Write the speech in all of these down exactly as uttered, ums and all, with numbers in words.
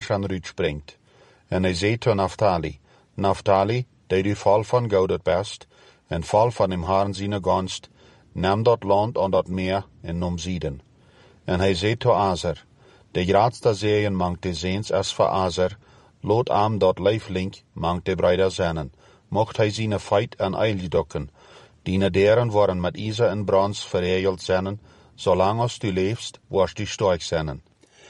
Bashan uitspringt. En hij zei tot Naphtali, Naphtali, die du vol van goud best, en vol van dem Herrn seine gunst, neem dat land aan dat meer en nom Sieden. En hij zei tot Aser, de grootste zeeën mangt de zeens als voor Aser, lood am dat leiflink mangt de breider zennen, mocht hij seine feit en eil dokken, die deren worden met ijzer en brons verregeld zennen, zolang als du leefst, wirst du stark zennen.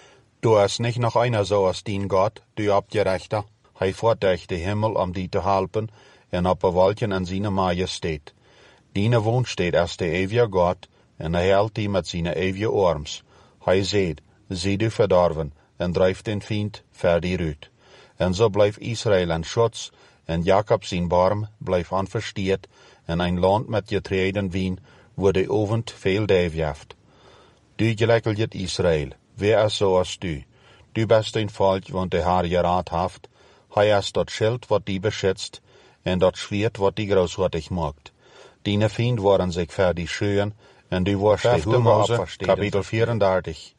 Du is nicht noch einer so als dien Gott, du abgerechter, hij voert durch de Himmel om die te helpen, en op bewolken en seine majesteit. Diene woont steht als de eeuwige Gott, en hij hält die met seine eeuwige arms. Hij zeet, zie du verdorven, en drijft den Feind ver die uit. En zo blijft Israël een schutz, en Jacob zijn barm blijft onversteerd, en een land met getreden wien, wo de ovend veel dijfjaft. Du gelijkelt Israël, wer is zo als du? Du bist een volk, want de Herr geraad haft. Hij is dat schild wat die beschützt, en dat schwert wat die großartig maakt. Dine Feind worden zich ver die scheuren, en du wirst de Mose, kapitel vierendertig.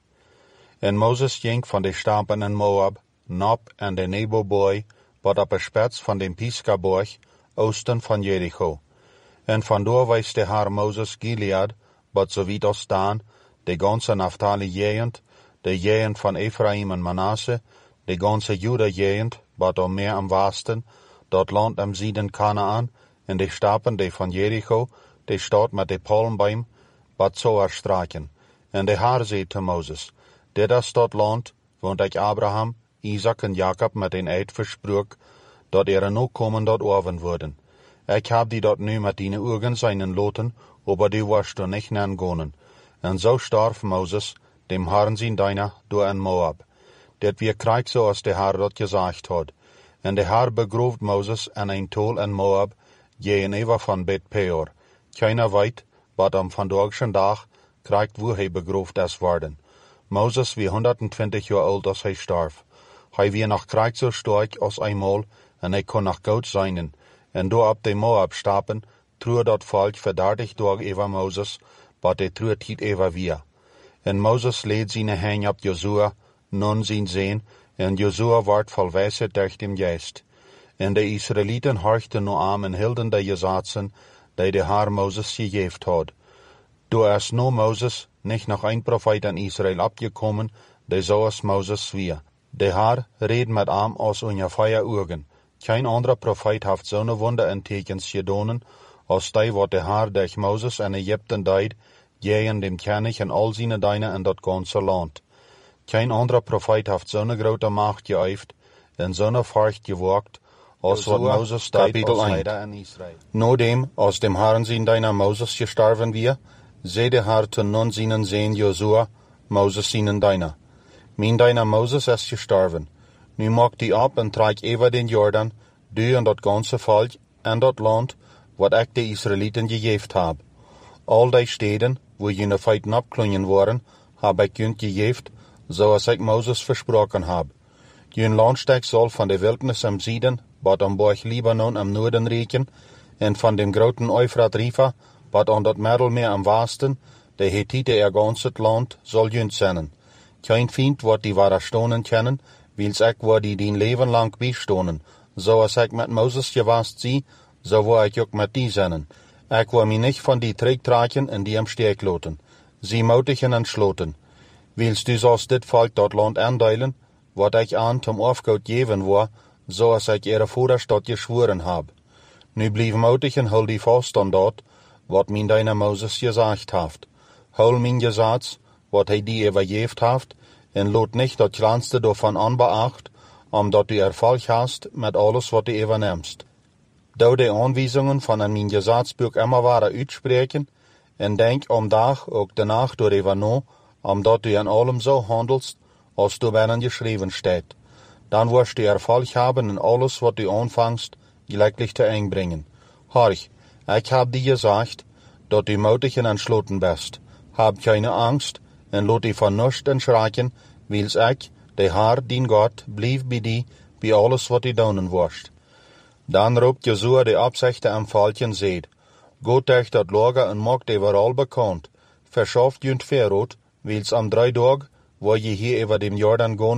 En Moses ging van de stampen in Moab, Nob en de Nebo-boy, wat op de spits van de Pisgaborg, oosten van Jericho. En vandoor wees de Herr Moses Gilead, wat zo weit als staan, de ganze Naphtali-gegend, de gegend van Ephraim en Manasse, de ganze Juda-gegend, wat om meer am westen, dat land am Sieden Kanaan, en de stappen de van Jericho, de stad met de palmboom, wat zo erstraken. En de Herr zei te Moses, dit is dat land, want ik Abraham, Isaac en Jacob met een eed versprook, dat er no komen dat oven worden. Ik heb die dat nu met die ogen zijn loten, aber die wirst du nicht nangonen. En zo starf Moses, dem Herrn zijn deiner, door in Moab. Dit weer krijgt zo als de Herr dat gezegd had. En de Herr begrooft Moses in een tol in Moab, gegenüber van Bet Peor. Keiner weet, wat am vandaagschen dag krijgt wo hij begrooft is worden. Moses wie honderdtwintig jaar oud als hij starf. Hij wie nog krijgt zo sterk als eenmaal, en hij kon nog goud zijn. En door op de Moab stappen, truur dat volk verdertig door over Moses, wat hij truur tiet over weer. En Moses leed zijn hand op Josua, nun zijn zeen, en Josua werd vol wijsheid durch dem Geest. En de Israëlieten horchten nu aan en hielden de gesetzen, die de Herr Moses gegeven had. Door is nu Moses nicht noch ein Prophet in Israel abgekommen, die so als Moses zwier. De Herr reed met am aus ungefähr Augen. Kein anderer Prophet heeft zo'n Wunder en tekens gedonen, als die wat de Herr durch Moses in Ägypten deed, gegen dem König en al zijn deine in dat ganze land. Kein anderer Prophet heeft zo'n grote macht geüft en zo'n Furcht gewagt, als wat Moses deed als Leider in Israel. Nodem, als dem Herrn zijn deiner Moses gestorven weer, zei de Herr te nun seinen Zehn Josua, Moses seinen deiner. Mijn deiner Moses is gestorven. Nu maak die op en trek over den Jordan, du en dat ganze volk en dat land, wat ik de Israëlieten gegeven heb. Al die steden, wo jene feiten opklungen worden, heb ik junt gegeven, zoals ik Moses versproken heb. Jun landstek zal van de wildnis am Sieden, wat am Berg Libanon am Noorden reiken, en van dem groten Euphrat River, wat aan dat Middelmeer am Westen, de Hethite er ganset land, zal junt zijn. Kein Feind wordt die ware stonen kennen, wils ik waar die dien leven lang bijstonen. Zoals ik met Moses gewaast zie, zo wil ik ook met die zijn. Ik wil mij niet van die trek traken en die am steek loten. Sie moutigen en sloten. Wils du zoals dit volk dat land aandeilen, wat ik aan tom afgoed geven wil, zoals ik ihre vaders dat geschworen heb. Nu blijf moutigen hol die vast aan dat, wat mijn deiner Moses gezegd heeft. Hol mijn gezats, wat hij die overgeeft heeft, en loot nicht dat kleinste daarvan onbeacht, omdat du Erfolg hast met alles wat du übernimmst. Dou de aanwijzingen van een mijn gezatsboek immer waren uitspreken, en denk om dag ook de nacht door even na, omdat du in allem zo handelst, als du binnen geschreven steht. Dan wirst du Erfolg haben in alles wat du aanvangst, gelijklich te einbringen. Horch, ik heb die gezegd, dat du mutig en entschloten bist. Hab keine Angst, en lot die van nichts entschrecken, wils ik, de Herr, dien Gott, blieb bij die, bij alles wat du doen wirst. Dan roept Josua de opzichten am Volken zeid, Gott durch dat Lager en maakt overal bekend, verschafft junt verrot, wils am drei Tag, wo je hier über dem Jordan gonen,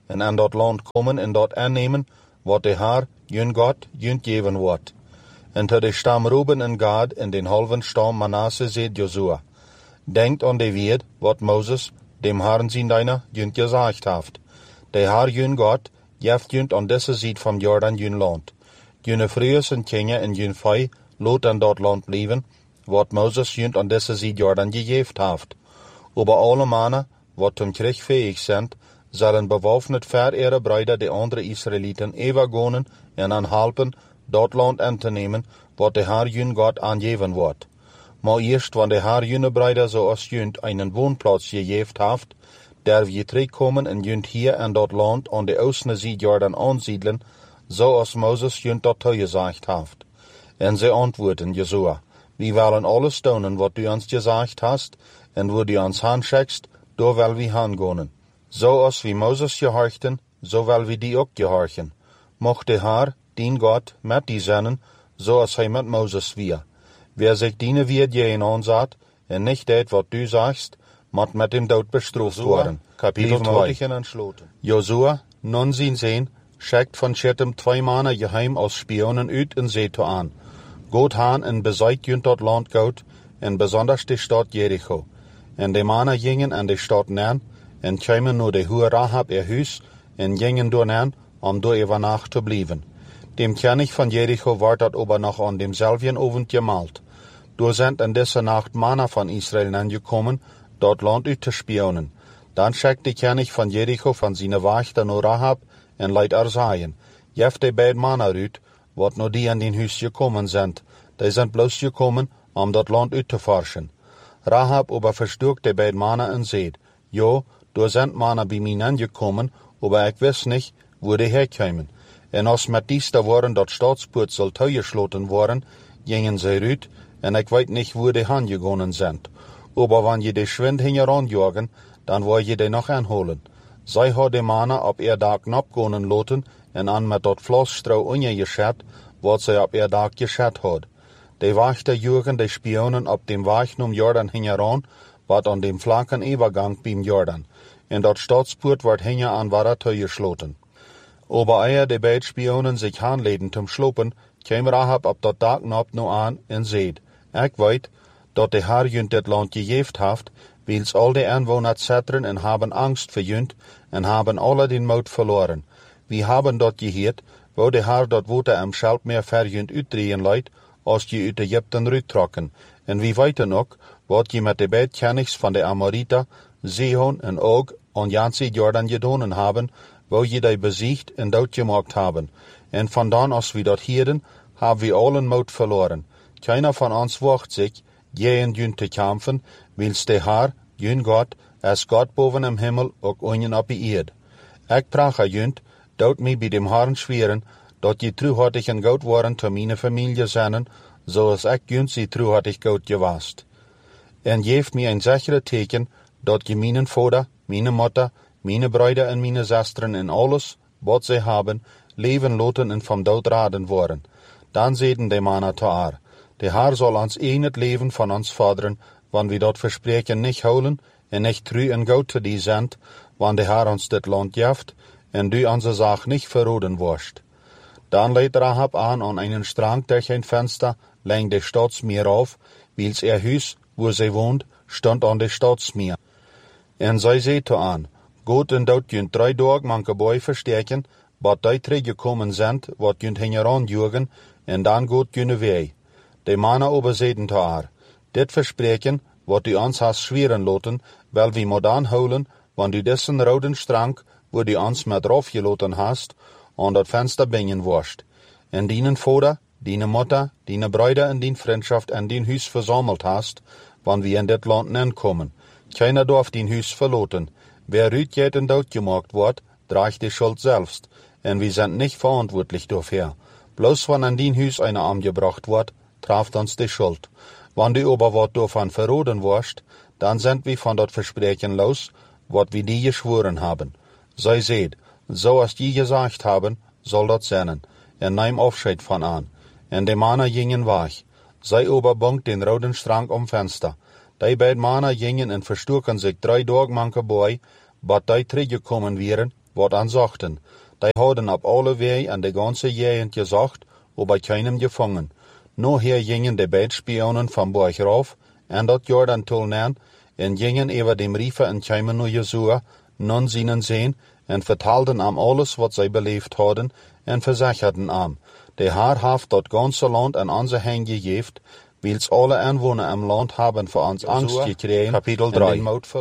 en an dat land komen en dat aannemen, wat de Heer, jun God, jun geven wordt. En te de stam Ruben en Gad en den halven stam Manasse zegt Josua, denkt an de Wert, wat Moses, dem Herrn zijn deiner, jun gesagt haft. De Heer, jun God, jeft jun an deze ziet van Jordan jun land. June vrees en kinderen en jun vij, lot aan dat land blijven, wat Moses jun an deze ziet Jordan gegeven haft. Über alle mannen, wat zum Krieg fähig sind, zullen bewaffnet ver ihre Brüder de andere Israeliten overgonen en aan helpen, dat land aan te nemen, wat de Heer jun God aangeven wordt. Maar eerst, wanneer de Heer june Brüder zoals junt einen woonplaats gegeven haft, der wir terugkomen en junt hier in dat land aan de oostende zee Jordan aansiedelen, zoals Moses junt dat toegezegd haft. En ze antwoorden Josua, we willen alles doen wat du ons gezegd hast, en wo du ons handschickst, do will we hangonen. Zoals wie Moses gehorchten, so will we die ook gehorchen. Mocht de Heer, dien God, met die zijn, zoals hij met Moses weer. Wer zich dienen wird je aanzet, en niet deed wat du sagst, moet met dem dood bestraft worden. Kapitel twee. Josua, nun zien zijn, schickt van Shittim twee mannen geheim als spionen uit en zet aan. Goed haan en bezeit junt dat land goud, en besonders de stad Jericho. En de mannen gingen aan de stad neer, en kwamen naar de hoer Rahab ihr huis, en gingen door neer, om door over nacht te blijven. Dem König van Jericho werd dat aber nog aan demselben Abend gemalt. Door zijn in deze nacht mannen van Israël aangekomen, dat land uit te spionen. Dan schickt de König van Jericho van zijn wachter naar Rahab, en leidt er zeggen, jeft de beide mannen uit, wat naar die aan den huis gekomen zijn. Die zijn bloos gekomen, om dat land uit te forschen. Rahab aber verstook de beide mannen en zei, jo, door zijn mannen bij mij aangekomen, aber ik wist niet, wo die herkomen. En als met dieste woorden dat staatspoort zal toegesloten worden, gingen zij uit, en ik weet niet, wo die hangegaan zijn. Aber wanneer je de schwind hingeranjagen, dan wil je die nog aanholen. Zij had de mannen op ihr dak napgonen loten, en aan met dat vlasstrouw ongeschet, wat zij op ihr dak geschet had. De wachten joegen de spionen op dem weg om Jordan hingeran, wat aan dem flanken overgang beim Jordan. En dat staatspoort wordt hinge aan waar toegesloten. Aber eer de beide spionen zich aanleden zum slopen, kwam Rahab op dat dak nap nu aan en zeid, ik weet, dat de Heer junt dit land gegeven heeft, wils al de aanwoners zetteren en hebben angst voor junt, en hebben alle den moed verloren. We hebben dat gehoord, wo de Heer dat water am Schelpmeer ver junt uitdrehen leidt, als je uit Egypten uittrokken. En we weten ook, wat je met de beide kenigs van de Amorita, Sihon en Og, aan Jansi Jordan gedaan hebben, wo je die besiegt en doodgemaakt hebben. En vandaan als we dat hielden, hebben we allen moed verloren. Keiner van ons wacht zich, gegen junt te kämpfen, wils de Heer, jun God, als God boven im Himmel, ook onjen op die eerd. Ik prache junt, dood mij bij dem Herrn schweren, dat je truhartig en goed worden te mijn familie zijn, zoals ik junt sie truhartig goed gewast. En geeft mij een sichere teken, dat je mijn vader, mijn moeder, mijn broeder en mijn zusteren en alles, wat zij hebben, leven laten en van dood raden worden. Dan zeiden de mannen te haar, de Heer zal ons een het leven van ons vaderen, wanneer we dat verspreken niet houden, en niet trouw en goed te die zijn, wanneer de Heer ons dit land geeft, en du onze zaak niet verroden worst. Dan leidt Rahab aan aan einen Strang durch ein Fenster, lang de Staatsmeer auf, wils ihr huis, wo zij woont, stond aan de Staatsmeer. En zij zei to aan, goed en dood junt drie dagen manke boy versterken, wat die teruggekomen zijn, wat junt hingeran jugen, en dan goed junne wij. De mannen aber zeiden to haar, dit verspreken, wat u ons has schweren loten, wel wie moet aanhouden, want u dessen roden Strang, wo du ons met rauf geloten hast, aan dat venster bingen worst. En dienen vader, diene moeder, diene bruider en dien vriendschaft en dien huis verzameld hast, wanneer we in dit land nenkomen. Keiner darf dien huis verloten. Wer uitgeet en doodgemaakt wordt, draagt die Schuld selbst. En we zijn niet verantwoordelijk dafür. Bloß wanneer an dien huis eine angebracht wordt, treft ons die Schuld. Wanneer du aber wat davon verroden worst, dann sind wir von dat Versprechen los, wat wir die geschworen haben. Zij seht, so als die gesagt haben, soll dat sein, en neem Aufscheid von an. En de mannen gingen weg. Zij oberbongt den roten Strang om Fenster. Die beiden mannen gingen en verstoken sich drei Tage manke boy, bat die teruggekommen wären, wat an sagten. Die hadden op alle wei an de ganze Gegend gesagt, aber keinem gefangen. No her gingen de Beitspionen van Borg rauf, en dat Jordan tulnen, en gingen über dem Riefer en kwamen naar Josua, nun zienen sehen, en vertelden am alles, wat zij beleefd hadden, en verzecherden am. De Heer heeft dat ganze land an onze hand gegeven, wils alle Einwohner im Land haben vor uns Angst gekregen, Kapitel drei.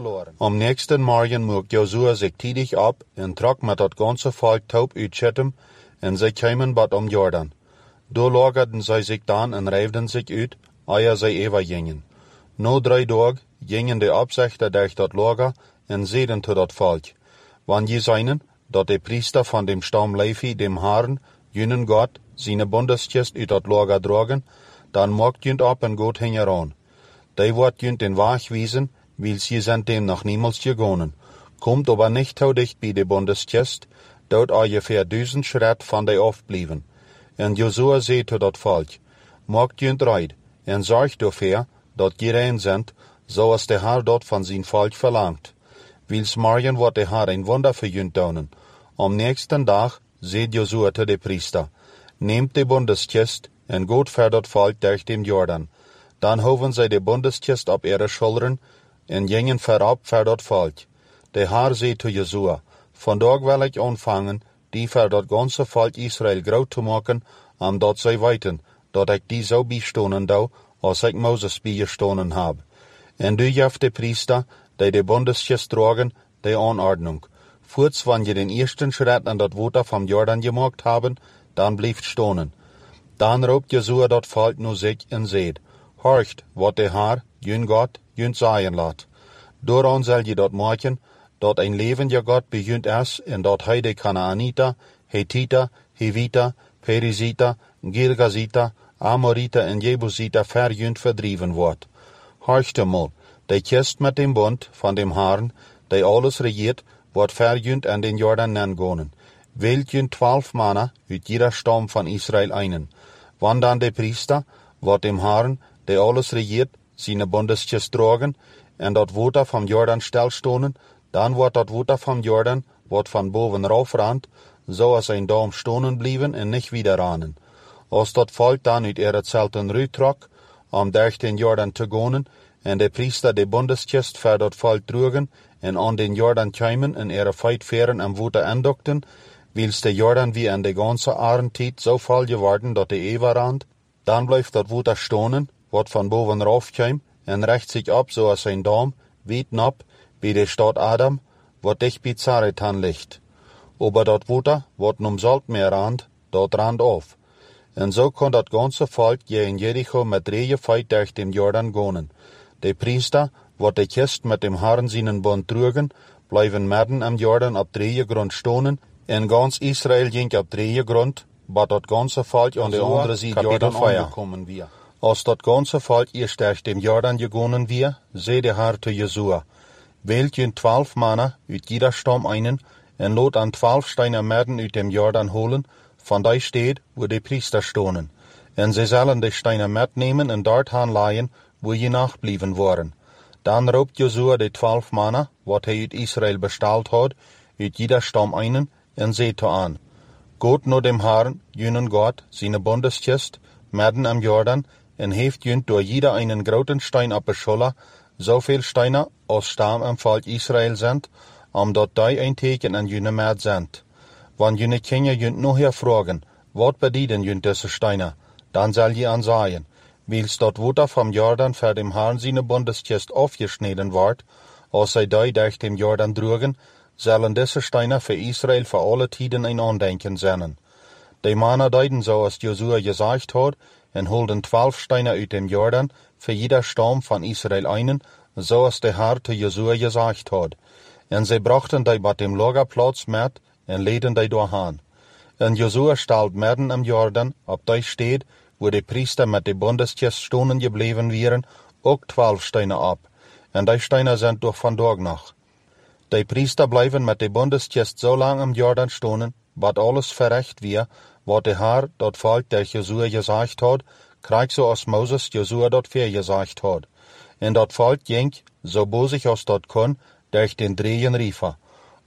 Am nächsten Morgen mocht Josua sich tidig ab und trok mit dat ganze Volk taub uit Shittim, en zij kamen bad om Jordan. Do lagerden zij sich dan en reifden sich uit, eer zij ever gingen. No drei Tag gingen de Absichter durch dat Lager en zeiden zu dat Volk, wann je seinen, dat de Priester von dem Stamm Levi dem Herrn, jünen Gott, seine Bundeskist uit dat Lager dragen, dan mocht junt op en goed hingeran. Die wordt junt den Weg wiesen, wils je sind dem noch niemals gegangen. Kommt aber nicht so dicht bei de Bundeskist, dort ungefähr duizend Schritt von de afblieben. En Josua zei zu dat Volk, mocht junt reid, en zorg dafür, dat je rein sind, zoals de Herr dort von zijn Volk verlangt. Wils morgen wordt de Herr ein Wunder für junt doen. Am nächsten Tag zei Josua zu de Priester, nehmt de Bundeskist, en goed ver dat volk durch dem Jordan. Dan hoven zij de Bundeskist op ihre Schultern en gingen verab ver dat volk. De Heer zei zu Josua, vandaag wil ik aanvangen, die ver dat ganze volk Israël groot te maken, om dat zij weten, dat ik die zo bijstonen dou, als ik Moses bijgestonen heb. En du jeft de Priester, die de Bundeskist dragen, de Anordnung. Voorts wanneer je den eersten Schritt an dat Water vom Jordan gemacht haben, dan blijft stonen. Dan roept Josua dat volk nu zich en zeid, horcht, wat de Heer, jun God, jun zeggen laat. Dooraan zal je dat maken, dat een levende God begint is, en dat hij de Kanaanita, Hethita, Hevita, Perizita, Girgazita, Amorita en Jebusita verjunt verdrieven wordt. Horcht eenmaal, de kist met dem Bund van dem Herrn, die alles regiert, wordt verjunt en den Jordan nengonen. Wählt junt twaalf Männer uit jeder Stamm van Israël einen. Wann dann de Priester, wat dem Herrn, der alles regiert, seine Bundeskist dragen, en dat Water vom Jordan stilstonen, dan wordt dat Water vom Jordan, wat van boven rauf randt, so als ein Daum stonen blieben en nicht wieder ranen. Als dat volk dan uit ihre Zelten ruitrok, om durch den Jordan te gonen, en de Priester de Bundeskist ver dat volk droegen, en aan den Jordan kwamen en ihre Feitferen am Water endokten, wils de Jordan wie in de ganze Arentijd so voll geworden dat de Ewer rand, dan blijft dat Water stonen, wat van boven rauf kwam, en recht sich ab, so als ein Daum, weit ab, bij de stad Adam, wat dicht bij Zaretan ligt. Aber dat Water, wat num Saltmeer rand, dat rand auf. En so kon dat ganze volk je in Jericho met drieën feit durch dem Jordan gonen. De Priester, wat de kist met dem Herrn seinen Bund trugen, blijven midden am Jordan op drieën grond stonen, en ganz Israël ging op drieën grond, bat dat ganze volk aan de andere zijde Jordan aangekommen weer. Als dat ganze volk eerst durch dem Jordan gegonen weer, zei de Herr zu Josua, wählt je twaalf Männer uit jeder Stamm einen, en lot an twaalf Steiner Merden uit dem Jordan holen, van die steed, wo de Priester stonen. En ze zullen de Steiner Merd nemen en dort aanlaaien, wo je nachblieben waren. Dan roept Josua de twaalf Männer, wat hij uit Israël besteld had, uit jeder Stamm einen, en zei to aan, Gott no dem Herrn, jünen Gott, seine Bundeskist, midden am Jordan, en heeft jünt door jeder einen groten Stein op de Schulter, zoveel Steiner als Stamm am Volk Israël sind, omdat die ein teken an jüne Merd sind. Wann jüne Kinder jünt noch hier fragen, wat bedienen jünt diese Steiner, dann soll je ansagen, wils dat Water vom Jordan für dem Herrn seine Bundeskist aufgeschnitten ward, als zij die durch dem Jordan drogen, sollen diese Steiner für Israel für alle Tiden ein Andenken sein. Die Männer deuten so, als Josua gesagt hat, en holden twaalf Steiner uit dem Jordan, für jeder Stamm von Israel einen, so als der Herr zu Josua gesagt hat. En sie brachten die bei dem Lagerplatz mit, en leden die doorheen. En Josua stelt midden am Jordan, op die steed, wo de Priester mit de Bundeskist stonen gebleven wären, ook twaalf Steiner ab. En die Steiner sind durch vandaag noch. Die Priester bleiben mit de Bundeskist so lang am Jordan stonen, wat alles verrecht wir, wat de Herr dat Volk der Josua gesagt hat, krieg so als Moses Josua dat vergesagt hat. En dat Volk ging, so bosig als dat kon, durch den drehen Riefer.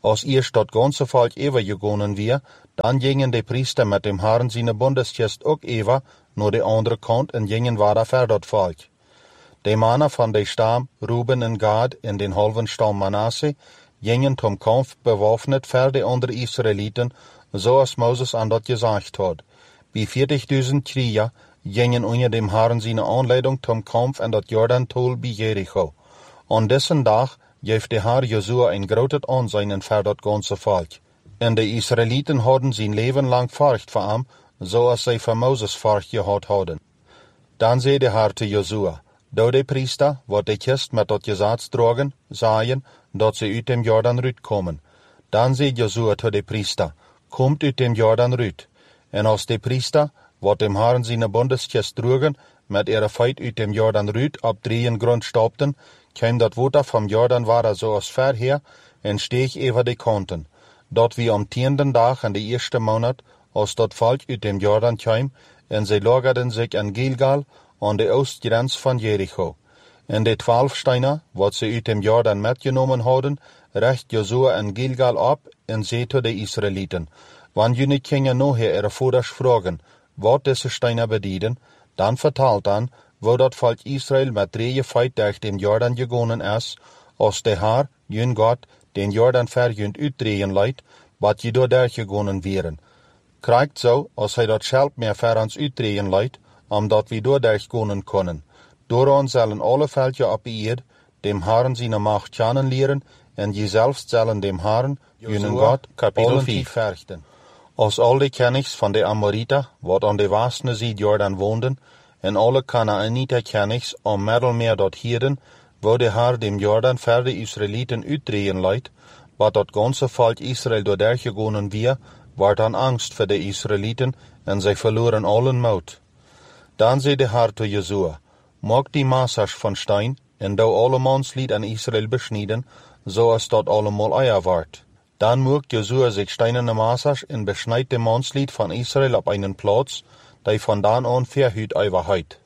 Als erst dat ganze Volk übergegangen wir, dann gingen die Priester mit dem Herrn seine Bundestest auch über, nur die andere Kant und gingen weiter für dat Volk. Die Männer von der Stamm Ruben und Gad in den halben Stamm Manasse gingen zum Kampf bewaffnet für die anderen Israeliten, so als Moses an dat gesagt hat. Wie vierzigtausend Krieger gingen unter dem Herrn seine Anleitung zum Kampf in dat Jordan-Tal bei Jericho. An dessen Tag gab der Herr Josua ein großes Ansehen für dat ganze Volk. Und die Israeliten hadden sein Leben lang Furcht vor ihm, so als sie vor Moses Furcht gehad hadden. Dann zei der Herr zu Josua, do die Priester, wat die Kist mit dat Gesetz tragen, sagen, dat sie uit dem Jordan rüt kommen. Dann zei Josua zu die Priester, kommt uit dem Jordan rüt. En als die Priester, wat dem Herrn seine Bundeskist trugen, mit ihrer Feit uit dem Jordan rüt ab drehen Grund staubten, kam dat Water vom Jordan war so als verher, en steeg über die Kanten. Dat wie am tienden Tag in de erste Monat, als dat Volk uit dem Jordan kwam, en sie lagerden sich in Gilgal, an de Ostgrenz von Jericho. En de twaalf Steiner, wat sie uit dem Jordan mitgenommen hadden, recht Josua in Gilgal ab, en zei zu de Israeliten, wann jullie kingen nachher ihre Voders fragen, wat diese Steiner bedienen, dann vertalt dan, wo dat Volk Israel mit drei Feit durch den Jordan gegangen ist, als der Herr, jün Gott, den Jordan verjünd uitdrehen leid, wat je door durchgegangen wären. Krijgt so, als hij dat zelf meer ver ons uitdrehen leid, omdat we door durchgegangen können. Dooraan zullen alle Völker op eerd, dem Herrn seine Macht kennenlernen, en je selbst zullen dem Herrn, jün Gott, Kapitel vijf verrichten. Als al die Kennigs van de Amoriter, wat aan de westene Zijde Jordan woonden, en alle Kanaaniter Kennigs am Mittelmeer dort hierden, wo der Herr dem Jordan für die Israeliten uitdrehen leid, wat dat ganze Volk Israel doorgegangen wir, war dann Angst für die Israeliten, en sie verloren allen Mut. Dann zei der Herr zu Josua, mag die Massas von Stein, en do alle Mannslied an Israel beschneiden, so als dat allemal eier ward. Dann mogt Josua sich steinerne Massas en beschneid de Mannslied von Israel auf einen Platz, die von dann an verhüt eiwerheit.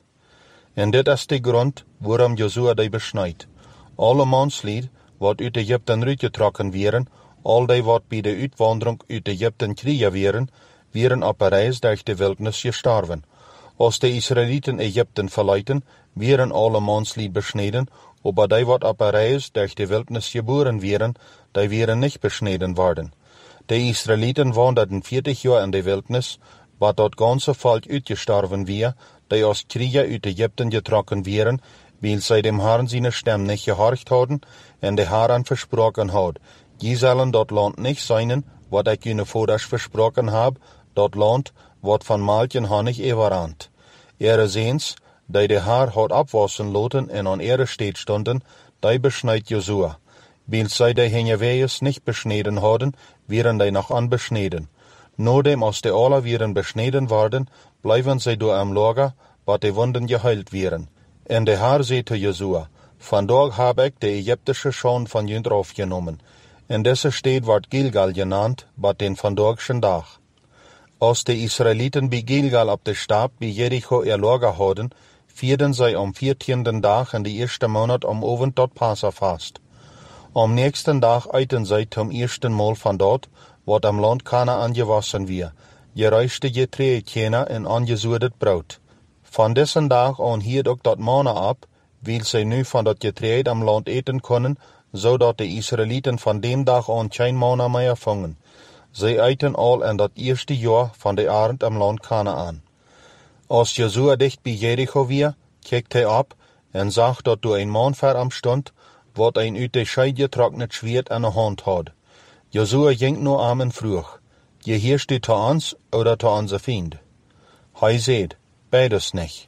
En dit is de grund, waarom Josua die beschneid. Alle Mannslied, wat uit Egypten uitgetrokken wären, al die wat bij de uitwanderung uit Egypten kriegen wären, wären op een reis durch de Wildnis gestorven. Als de Israeliten Egypten verleiten, wären alle Mannslied beschneden, aber die wat op een reis durch de Wildnis geboren wären, die wären nicht beschneden worden. De Israeliten wanderten vierzig Jahre in de Wildnis, wat dat ganze Volk uitgestorven wär, die als Krieger uit Egypten getrokken wären, weil sie dem Herrn seine Stimme nicht gehorcht hadden, en de Herrn versprochen had, je zullen dat Land nicht seinen, wat ik jullie Voders versprochen hab, dat Land, wat van Malchen Honig überrannt. Ihre Sehns, die de Herr hat abwassen lassen en an ihre Stadt stunden, die beschneid Josua. Weil sie die Hingewehes nicht beschneden hadden, wären die noch anbeschneden. Nodem als die alle wären beschneden worden, bleiben sie durch am Lager, wat die Wunden geheilt wären. En der Herr zei zu Josua, vandaag hab ich die ägyptische Schon von jünd aufgenommen. En diese Stadt wird Gilgal genannt, bat den vandagschen Tag. Als die Israeliten bei Gilgal ab der Stab bei Jericho ihr Lager hadden, vierten sie am vierzehnten Tag in die erste Monat am Abend dort Passafast. Am nächsten Tag eiten sie zum ersten Mal von dort, wat am Land Kanaan gewassen wir, gereiste Getreidekener en angesudet Brot. Von dessen Tag an hielt auch dat Manna ab, weil sie nu von dat Getreide am Land eten können, so dat die Israeliten von dem Tag an kein Manna mehr fangen. Sie eiten all in dat erste Jahr von der Arend am Land Kanaan. Als Josua dicht bei Jericho wir, kijkt hij ab en zag dat du ein Mann vor am stund, wat ein uit de Scheid getrocknet Schwert in der Hand had. Josua ging nur am en vroeg, gehörst du zu uns oder zu unser Feind? Hij seht, beides nicht.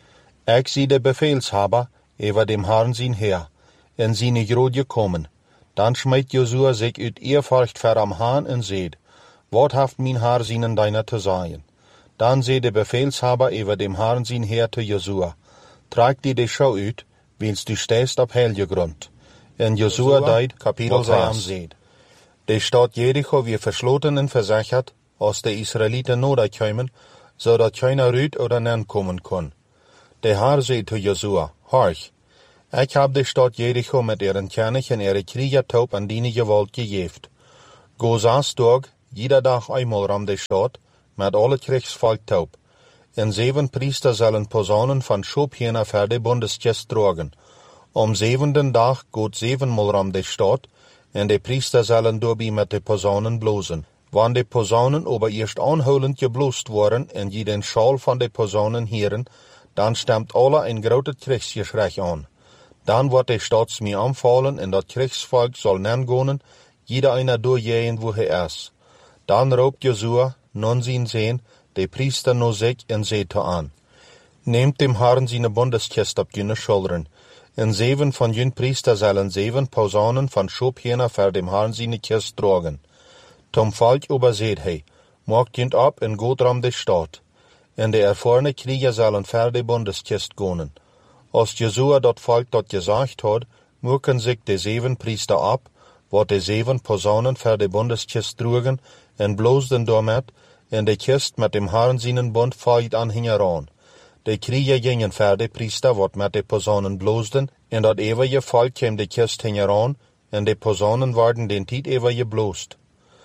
Ich sie der Befehlshaber über dem Herrn sein Herr, en sie nicht rot gekommen. Dann schmeidt Josua sich uit Ehrfurcht vor am Herrn en seht, wat haft mein Herr seinen deiner zu sagen? Dann seht der Befehlshaber über dem Herrn sein Herr zu Josua, trag dir die Schau uit, willst du stehst auf heilige Grund. En Josua deit, Kapitel am seht. Die Stadt Jericho wird verschlossen und versichert, als die Israeliten noderkämen, so dat keiner rüt oder nen kommen kann. Der Herr seht zu Josua, horch, ich hab die Stadt Jericho mit ihren König und ihre Kriegertaub an deine Gewalt gegeben. Go Samstag, jeder Tag einmal ram de Stadt, met alle Kriegsvolk taub. En zeven priester zullen posaunen van Schopjener ver de Bundeskist drogen. Om zevenden dag gaat zevenmal ram de Stadt, en de priester zullen doorbi met de posaunen blozen. Wanneer de posaunen aber eerst aanhoudend geblost worden en je den Schal van de posaunen heren, dan stemt alle een groot kriegsgeschrei aan. Dan wordt de Stadt mir aanvallen en dat Kriegsvolk zal nengonen, jeder einer doorjeen wo hij is. Dan roept Josua, non zien zijn, de priester no zich en zet aan. Neemt dem Herrn seine Bundeskist op jene Schultern, en zeven van jün priester zullen zeven posaunen van Schopjener ver dem Herrn seine Kist drogen. Tom Volk überseht hij, maakt jünt op en gaat ram de Stadt. En de ervorne Krieger zullen ver de Bundeskist gonen. Als Josua dat Volk dat gesagt had, moeken zich de zeven priester op, wat de zeven posaunen ver de Bundeskist drogen, en bloosden daarmet, en de kist met dem Herrn seinen Bund volgt aan hingeran. De Krieger gingen ver de priester, wat met de posaunen bloosden, en dat eeuwige volk kwam de kist hingeran, en de posaunen worden den tijd eeuwige bloost.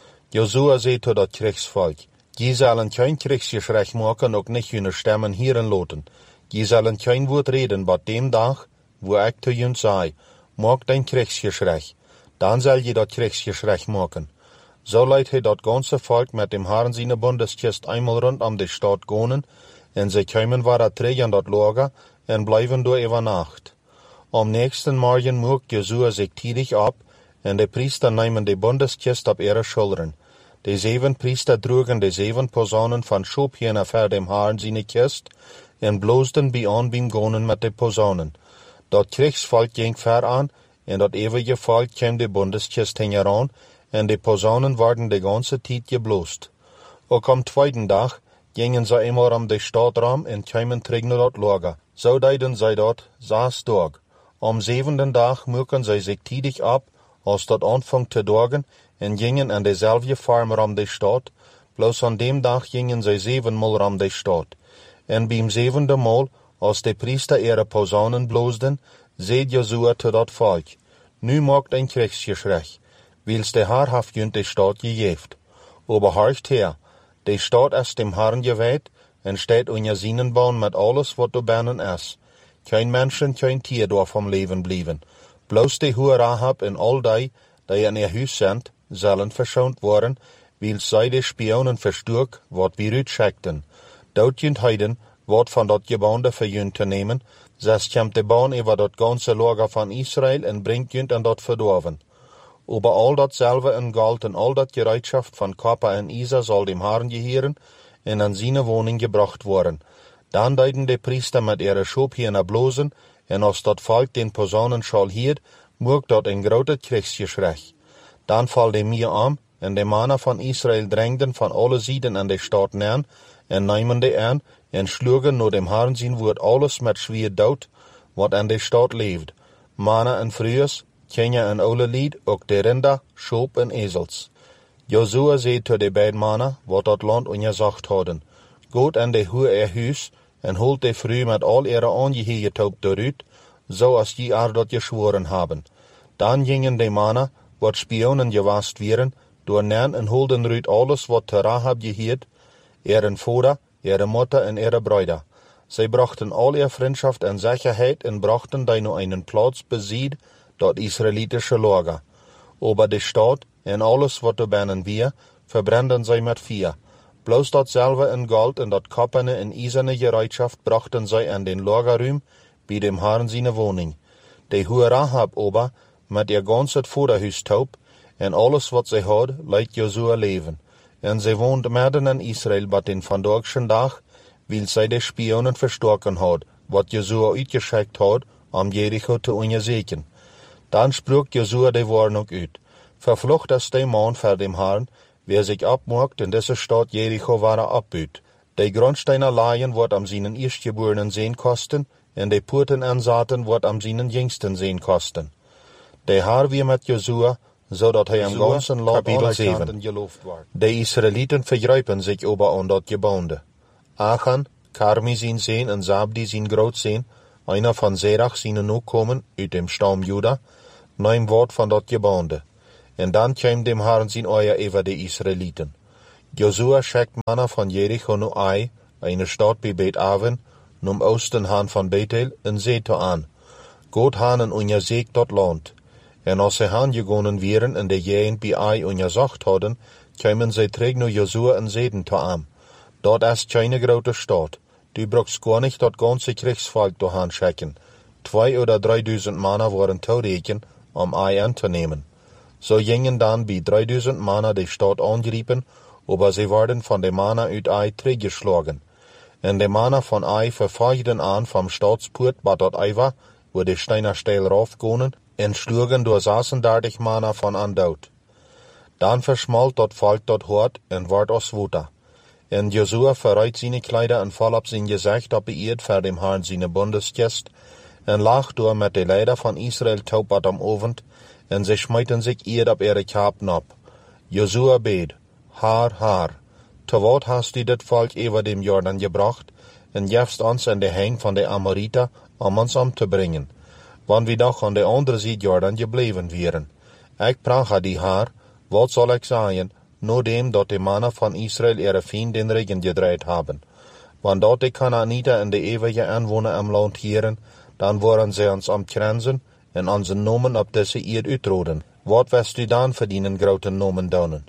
Josua zei tot dat Kriegsvolk, je zullen kein Kriegsgeschrei maken, ook nicht hun stemmen hieren loten. Je zullen kein woord reden, bat dem dag, wo ik te jun zei, maak dein Kriegsgeschrei. Dan zal je dat Kriegsgeschrei maken. So leidt hij dat ganze Volk met dem Herrn seine Bundeskist einmal rund om de Stadt gonen, en ze komen waar terug aan dat lager, en blijven door over nacht. Am nächsten Morgen mocht Josua zich tidig op, en de priester nemen de Bundeskist op ihre Schultern. De zeven priester droegen de zeven posaunen van Schopjener ver dem Herrn seine Kist, en bloosden bij aan beim gonen met de posaunen. Dat Kriegsvolk ging ver aan, en dat eeuwige volk kwam de Bundeskist hingeran, en de posaunen worden de ganze tijd gebloost. Ook am tweeden dag gingen ze eenmaal om de Stadram en kwamen terug naar dat lager. Zo deden zij dat zes dag. Am zevenden dag moeken zij zich tidig op, als dat aanvangt te dagen, en gingen aan dezelfde farm ram de stad, bloos aan dem dag gingen zij zevenmal ram de stad. En beim zevende mal, als de priester ihre posaunen bloosden, zei Josua tot dat volk, nu maakt een Kriegsgeschrei, wils de Herr haft jünt de stad gegeeft. Aber horcht her, de stad is dem Herrn geweiht, en steht unter seinen Bauen mit alles, wat du binnen is. Kein Menschen, kein Tier darf vom Leben blieben. Bloos de Hure Rahab en al die, die in ihr Huis sind, zullen verschont worden, wils zij de Spionen versturk, wat wir uitschickten. Dort jünt heiden, wat van dat Gebäude für jünt te nemen, zes komt de Bahn über dat ganze Lager van Israel en bringt jünt an dat verdorven. Aber all datselbe en Gold en al dat Gereitschaft van Kopper en Isa soll dem Herrn gehören en an seine Wohnung gebracht worden. Dan deiden de Priester met ihre Schopjener blosen, en als dat Volk den Posaunenschall hiert, mocht dat een grote Kriegsgeschrei. Dan val de mir aan, en de mannen van Israel drängden van alle Sieden an de Stadt neer, en namen de aan, en schlugen nur dem Herrn zijn woord alles met schwer dood, wat an de Stadt leeft. Mannen en vrouwen, kinderen en oude lied, ook de rinder, schoop en ezels. Josua zei tot de beiden mannen, wat dat land ongezacht hadden, gaat en de hoe er huis, en holt de vrouw met al ihre aangeheerde taub eruit, zoals die er dat geschworen hebben. Dan gingen de mannen, wat spionen gewast wären, door neer en holden eruit alles wat te Rahab geheerd, ihren Vater, ihre Mutter en ihre Brüder. Zij brachten al ihre Freundschaft en Sicherheit en brachten die nur einen Platz besied, dat israelitische Lager. Aber de Stadt en alles wat er binnen wir, verbranden zij met vier. Bloos datselbe en Gold en dat kopperne en eiserne Gereitschaft brachten zij an den Lagerruim, bij dem Herrn seine Wohnung. De Hure Rahab aber, met ihr ganzes Vaterhuis taub, en alles wat zij had, leidt Josua leven. En zij woont midden in Israel bat den vandagschen dag, wil zij de Spionen verstoken had, wat Josua uitgeschickt had, om Jericho te onderzoeken. Dan sprak Josua de Warnung uit. Verflucht is de man voor dem Herrn, wer sich abmacht in deze stad Jericho waar abbuut. De Grundsteiner Laien wordt am seinen Erstgeborenen sehen kosten, en de Poorten anzaten wordt am seinen Jüngsten sehen kosten. De Herr wie met Josua, zodat hij am ganzen Land Kapitel zeven. De Israeliten vergrijpen zich over aan dat Gebäude. Achan, Karmi zijn Seen en Zabdi zijn Grootzeen, einer van Zerach zijn Nachkommen uit dem Stamm Juda, neem woord van dat Gebäude. En dan kwam dem Herrn zijn oor over de Israeliten. Josua schickt Manna von Jericho nu Ai, eine Stadt bei Bet-Aven, num Osten han van Bethel, en Zeto aan. Gott han en unja Seeg dort Land. En als ze han gegonnen wären en de Jäen bei Ai unja Sacht hadden, kwamen zij terug nu Josua en Zeden te aan. Dort ist keine grote Stadt. Du brauchst gar nicht dort ganze Kriegsvolk dahin schicken. Zwei oder dreitausend Manna waren toereken, um Ai anzunehmen. So gingen dann bei dreitausend Manna die Stadt angreifen, aber sie wurden von den Manna uit Ai teruggeschlagen. En de Manna von Ai verfolgten an vom Stadsport bei dort Ai war, wo die Steiner steil raufgingen, en schlugen durch sechsunddreißig Manna von an dood. Dann verschmalt dort Volk dort hart en ward aus Wuta. En Josua verreit seine Kleider en val op zijn gezicht op de eerd voor dem Herrn seine Bundeskist, en lag door met de Leider von Israel taub at am Ovend, en sie schmeiten sich eerd op ihre Kapen op. Josua beet, Haar, Haar, te wat hast du dit Volk over dem Jordan gebracht, en jefst ons in de heen van de Amorita, om ons om te brengen, want we doch aan de andere zijde Jordan gebleven wären. Ik prach a die Haar, wat zal ik zeggen, nur dem, dat de Manna von Israel ihre Feind den Regen gedreht haben. Want dat de Kanaaniter en de ewige Anwohner am Land hieren, dan worden sie uns omkransen en onze Nomen op deze eerd uitroden. Wat wirst du dan verdienen grote Nomen donen?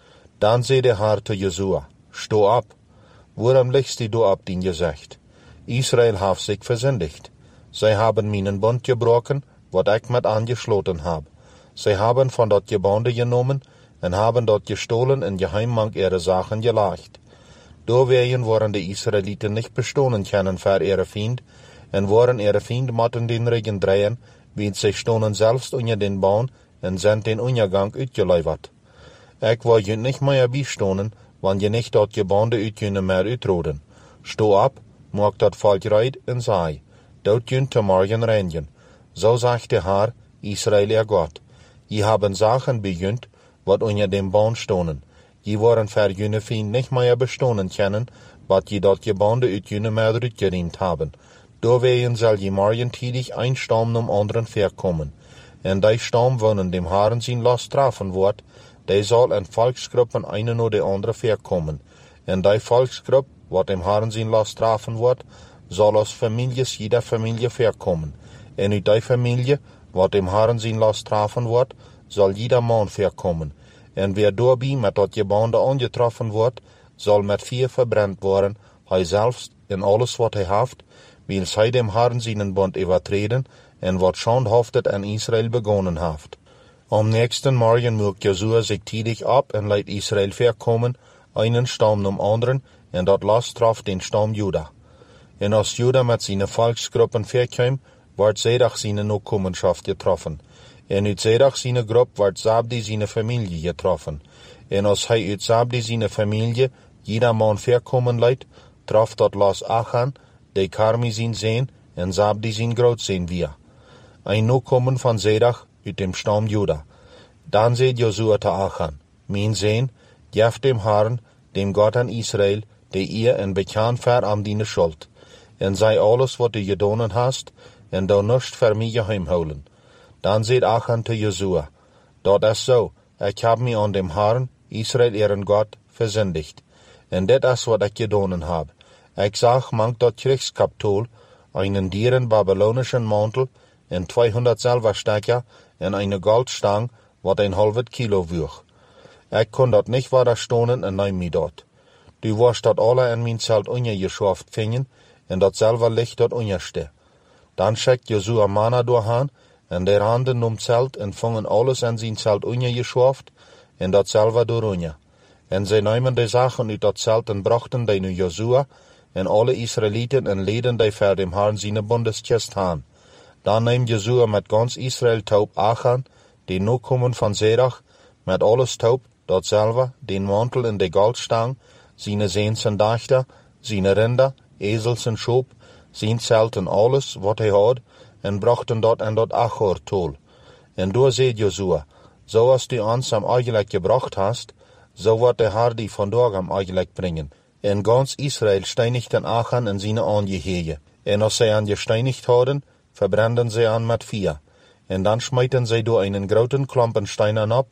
Dan zei de Herr te Josua, sto ab, waarom legst du du ab din gezicht? Israel heeft sich versündigt. Zij haben meinen Bund gebrochen, wat ik met angeschloten hab. Zij haben von dat Gebande genomen, en haben dort gestohlen en geheimmank ihre Sachen gelagt. Doorwegen waren de Israeliten nicht bestohlen können für ihre Feind, en waren ihre Feind motten den Regen drehen, wie sie stohlen selbst unter den Baum en sind den Untergang uitgeluivert. Ik wil je nicht mehr bijstonen, wann je nicht dort Gebande uitkunnen mehr uitroden. Sto ab, maak dat Volk reit en sei, dort jün te morgen reinigen. So sagt der Herr, Israel ihr Gott. Je haben Sachen bejunt, wat unter dem Baum stonen. Je waren für jene Feind nicht mehr bestohlen können, wat je dort Gebande uit jene mehr uitgeriemt haben. Doorwegen soll je morgen tidig ein Sturm um anderen verkommen. En die Sturm wonen dem Herrn sein Los trafen wird, die soll in Volksgruppen eine nur de andere verkommen. En die Volksgruppe, wat dem Herrn sein Los trafen wird, soll aus Families jeder Familie verkommen. En uit die Familie, wat dem Herrn sein Los trafen wird, soll jeder Mann verkommen. En wer doorbij met dat Gebande angetroffen wordt, soll met vier verbrannt worden, hij selbst en alles wat hij heeft, weil zij dem Herrn seinen Bund übertreten en wat schandhaftet an Israel begonnen heeft. Am nächsten Morgen moet Josua sich tidig ab en leidt Israel verkommen, einen Stamm um anderen, en dat Los traf den Stamm Juda. En als Juda met seine Volksgruppen verkwam, wordt Zedach seine Nachkommenschaft getroffen. En uit Zedach seine Gruppe wordt Zabdi seine Familie getroffen. En als hij uit Zabdi seine Familie jeder Mann verkommen leidt, traf dat Los Achan, de Karmi zijn Sehn, en Zabdi zijn Grootzehn wir. Ein Nachkommen von Zedach uit dem Stamm Juda. Dan zei Josua te Achan, mijn Sehn, jef dem Herrn, dem Gott an Israel, de ihr en bekannt ver am dine Schuld. En sei alles wat du gedonen hast, en do nust ver mij geheimhouden. Dan zei Achan te Josua, dat is zo, ik heb mij aan dem Herrn, Israel ihren Gott, versündigt. En dit is wat ik gedonen heb. Ik zag mank dat Kriegskapitol, einen dieren babylonischen Mantel, en tweehonderd Silberstecker, en eine Goldstang, wat een halbet Kilo woog. Ik kon dat nicht weiter stonen en neem mij dat. Du warst dat alle in mijn Zelt ungeschaft fingen, en dat selber licht dat ungerste. Dan schickt Josua Manna doorhaan, en der handen num Zelt en vangen alles in zijn Zelt ungeschaft, en dat selber door unja. En zij nemen de Sachen uit dat Zelt en brachten die nu Josua, en alle Israeliten en leden die voor dem Herrn seine Bundeskist aan. Dan neemt Josua met ganz Israel taub Achan, die Nachkommen van Zedach, met alles taub, dat selber, den Mantel en de Goldstang, seine Sehns en Dachter, seine Rinder, Esels en Schoop, zijn Zelt en alles, wat hij had, en brachten dat en dat Achor tol. En door zei Josua, zoals du ons am eigenlijk gebracht hast, so wird der Herr die vandaag am eigenlijk bringen. En ganz Israel steinigten Achan en seine Angehege. En als zij an gesteinigt hadden, verbranden sie an mit vier. En dan schmeiten sie door einen groten Klompen Steinen ab,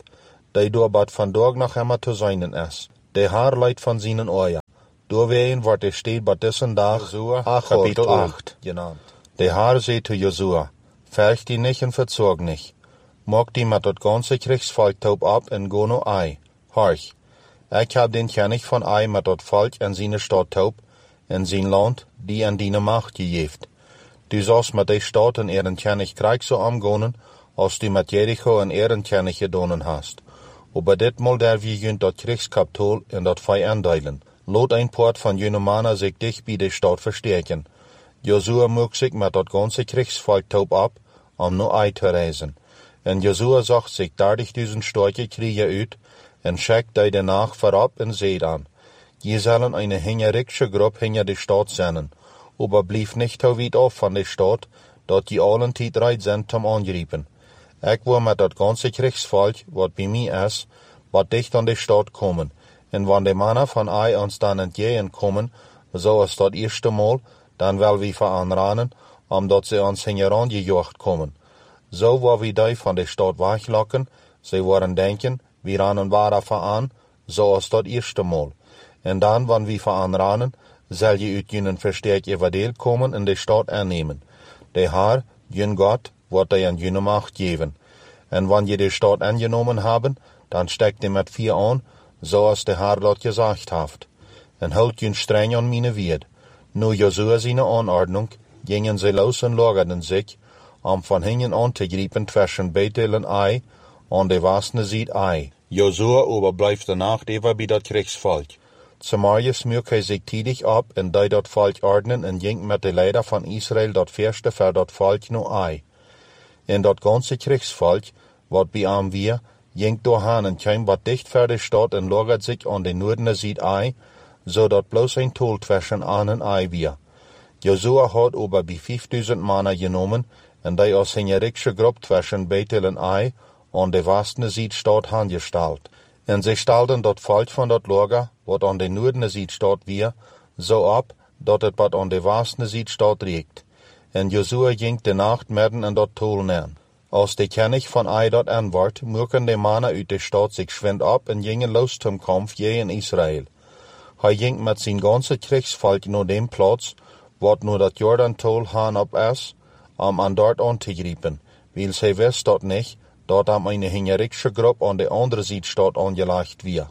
die door bad vandaag nog immer te zijn is. De haar leidt van zijn oor. Doorween wordt de steed bad dessen dag, kapitel acht, genannt. De haar zei zu Josua, verch die nicht en verzorg nicht. Mok die met dat ganze Kriegsvolk taub ab en go no ei. Horch, ik heb den König van ei met dat volk en zijn stad taub, en zijn land, die an die macht gegeeft. Du sollst met de stad en ihren König Krieg so amgonen, als du met Jericho en ihren König gedonen hast. Aber dit mal der wie jünt dat Kriegskapitol in dat Fei andeilen. Lot ein Port van jene Mana sich dich bij de stad verstärken. Josua mocht sich met dat ganze Kriegsvolk taub ab, om no ei te reisen. En Josua zag zich dertigduizend starke Krieger uit, en schickt die danach vorab en zeid an. Je zullen eine hingerische Gruppe hinter de Stadt senden, aber blieb nicht so weit af van de Stadt, dat die allen tijd reit sind zum Angreifen. Ik wil met dat ganze Kriegsvolk, wat bij mij is, wat dicht an de Stadt kommen, en wann de Männer van ei ons dan entgegenkommen, zoals dat eerste Mal, dan wel wie veranranen, omdat ze ons hingeran gejocht kommen. Zo waar we die van de Stadt weglokken, ze worden denken, we ranen waar veraan, zoals dat eerste Mal. En dan, wann we veranranen, zal je uit jenen versterk evadeel komen en de Stadt aannemen. De haar, jun God, wordt hij aan jene macht geven. En wann je de Stadt aangenomen hebben, dan steckt je met vier aan, zoals de haar dat gezegd heeft. En houdt jun streng aan mijn wied. Nu Josua zijn aanordnung, gingen ze los en lagerden zich, om van hingen aan te grijpen tussen Bethel en Ai, aan de westelijke zijde Ai. Josua aber blijft de nacht even bij dat Kriegsvolk. Samaria smuurt hij zich tidig op en deed dat volk ordnen en ging met de leider van Israël dat verste voor dat volk naar Ai. En dat ganze Kriegsvolk, wat bij hem weer, ging doorheen en kwam wat dicht voor de stad en lagert zich aan de noordelijke zijde Ai, zodat bloos een tol tussen aan en Ai weer. Josua had aber bij vijfduizend mannen genomen en die als een riksche groep tussen Bethel en Ai aan de westelijke zijde stad aangesteld. En ze stelden dat volk van dat lager, wat aan de noordelijke zijde stad weer, zo op, dat het wat aan de westelijke zijde stad riekt. En Josua ging de nacht midden in dat tol neer. Als de König van Ai dat aanward, moeken de mannen uit de stad zich schwind op en gingen los zum Kampf tegen Israël. Hij ging met zijn ganze Kriegsvolk naar dem plaats, wat nu dat Jordan-tol haan op is, om aan dort aan te grijpen, weil zij wist dat niet, dat hem een hingerische groep aan de andere zijde stad aangelegd weer.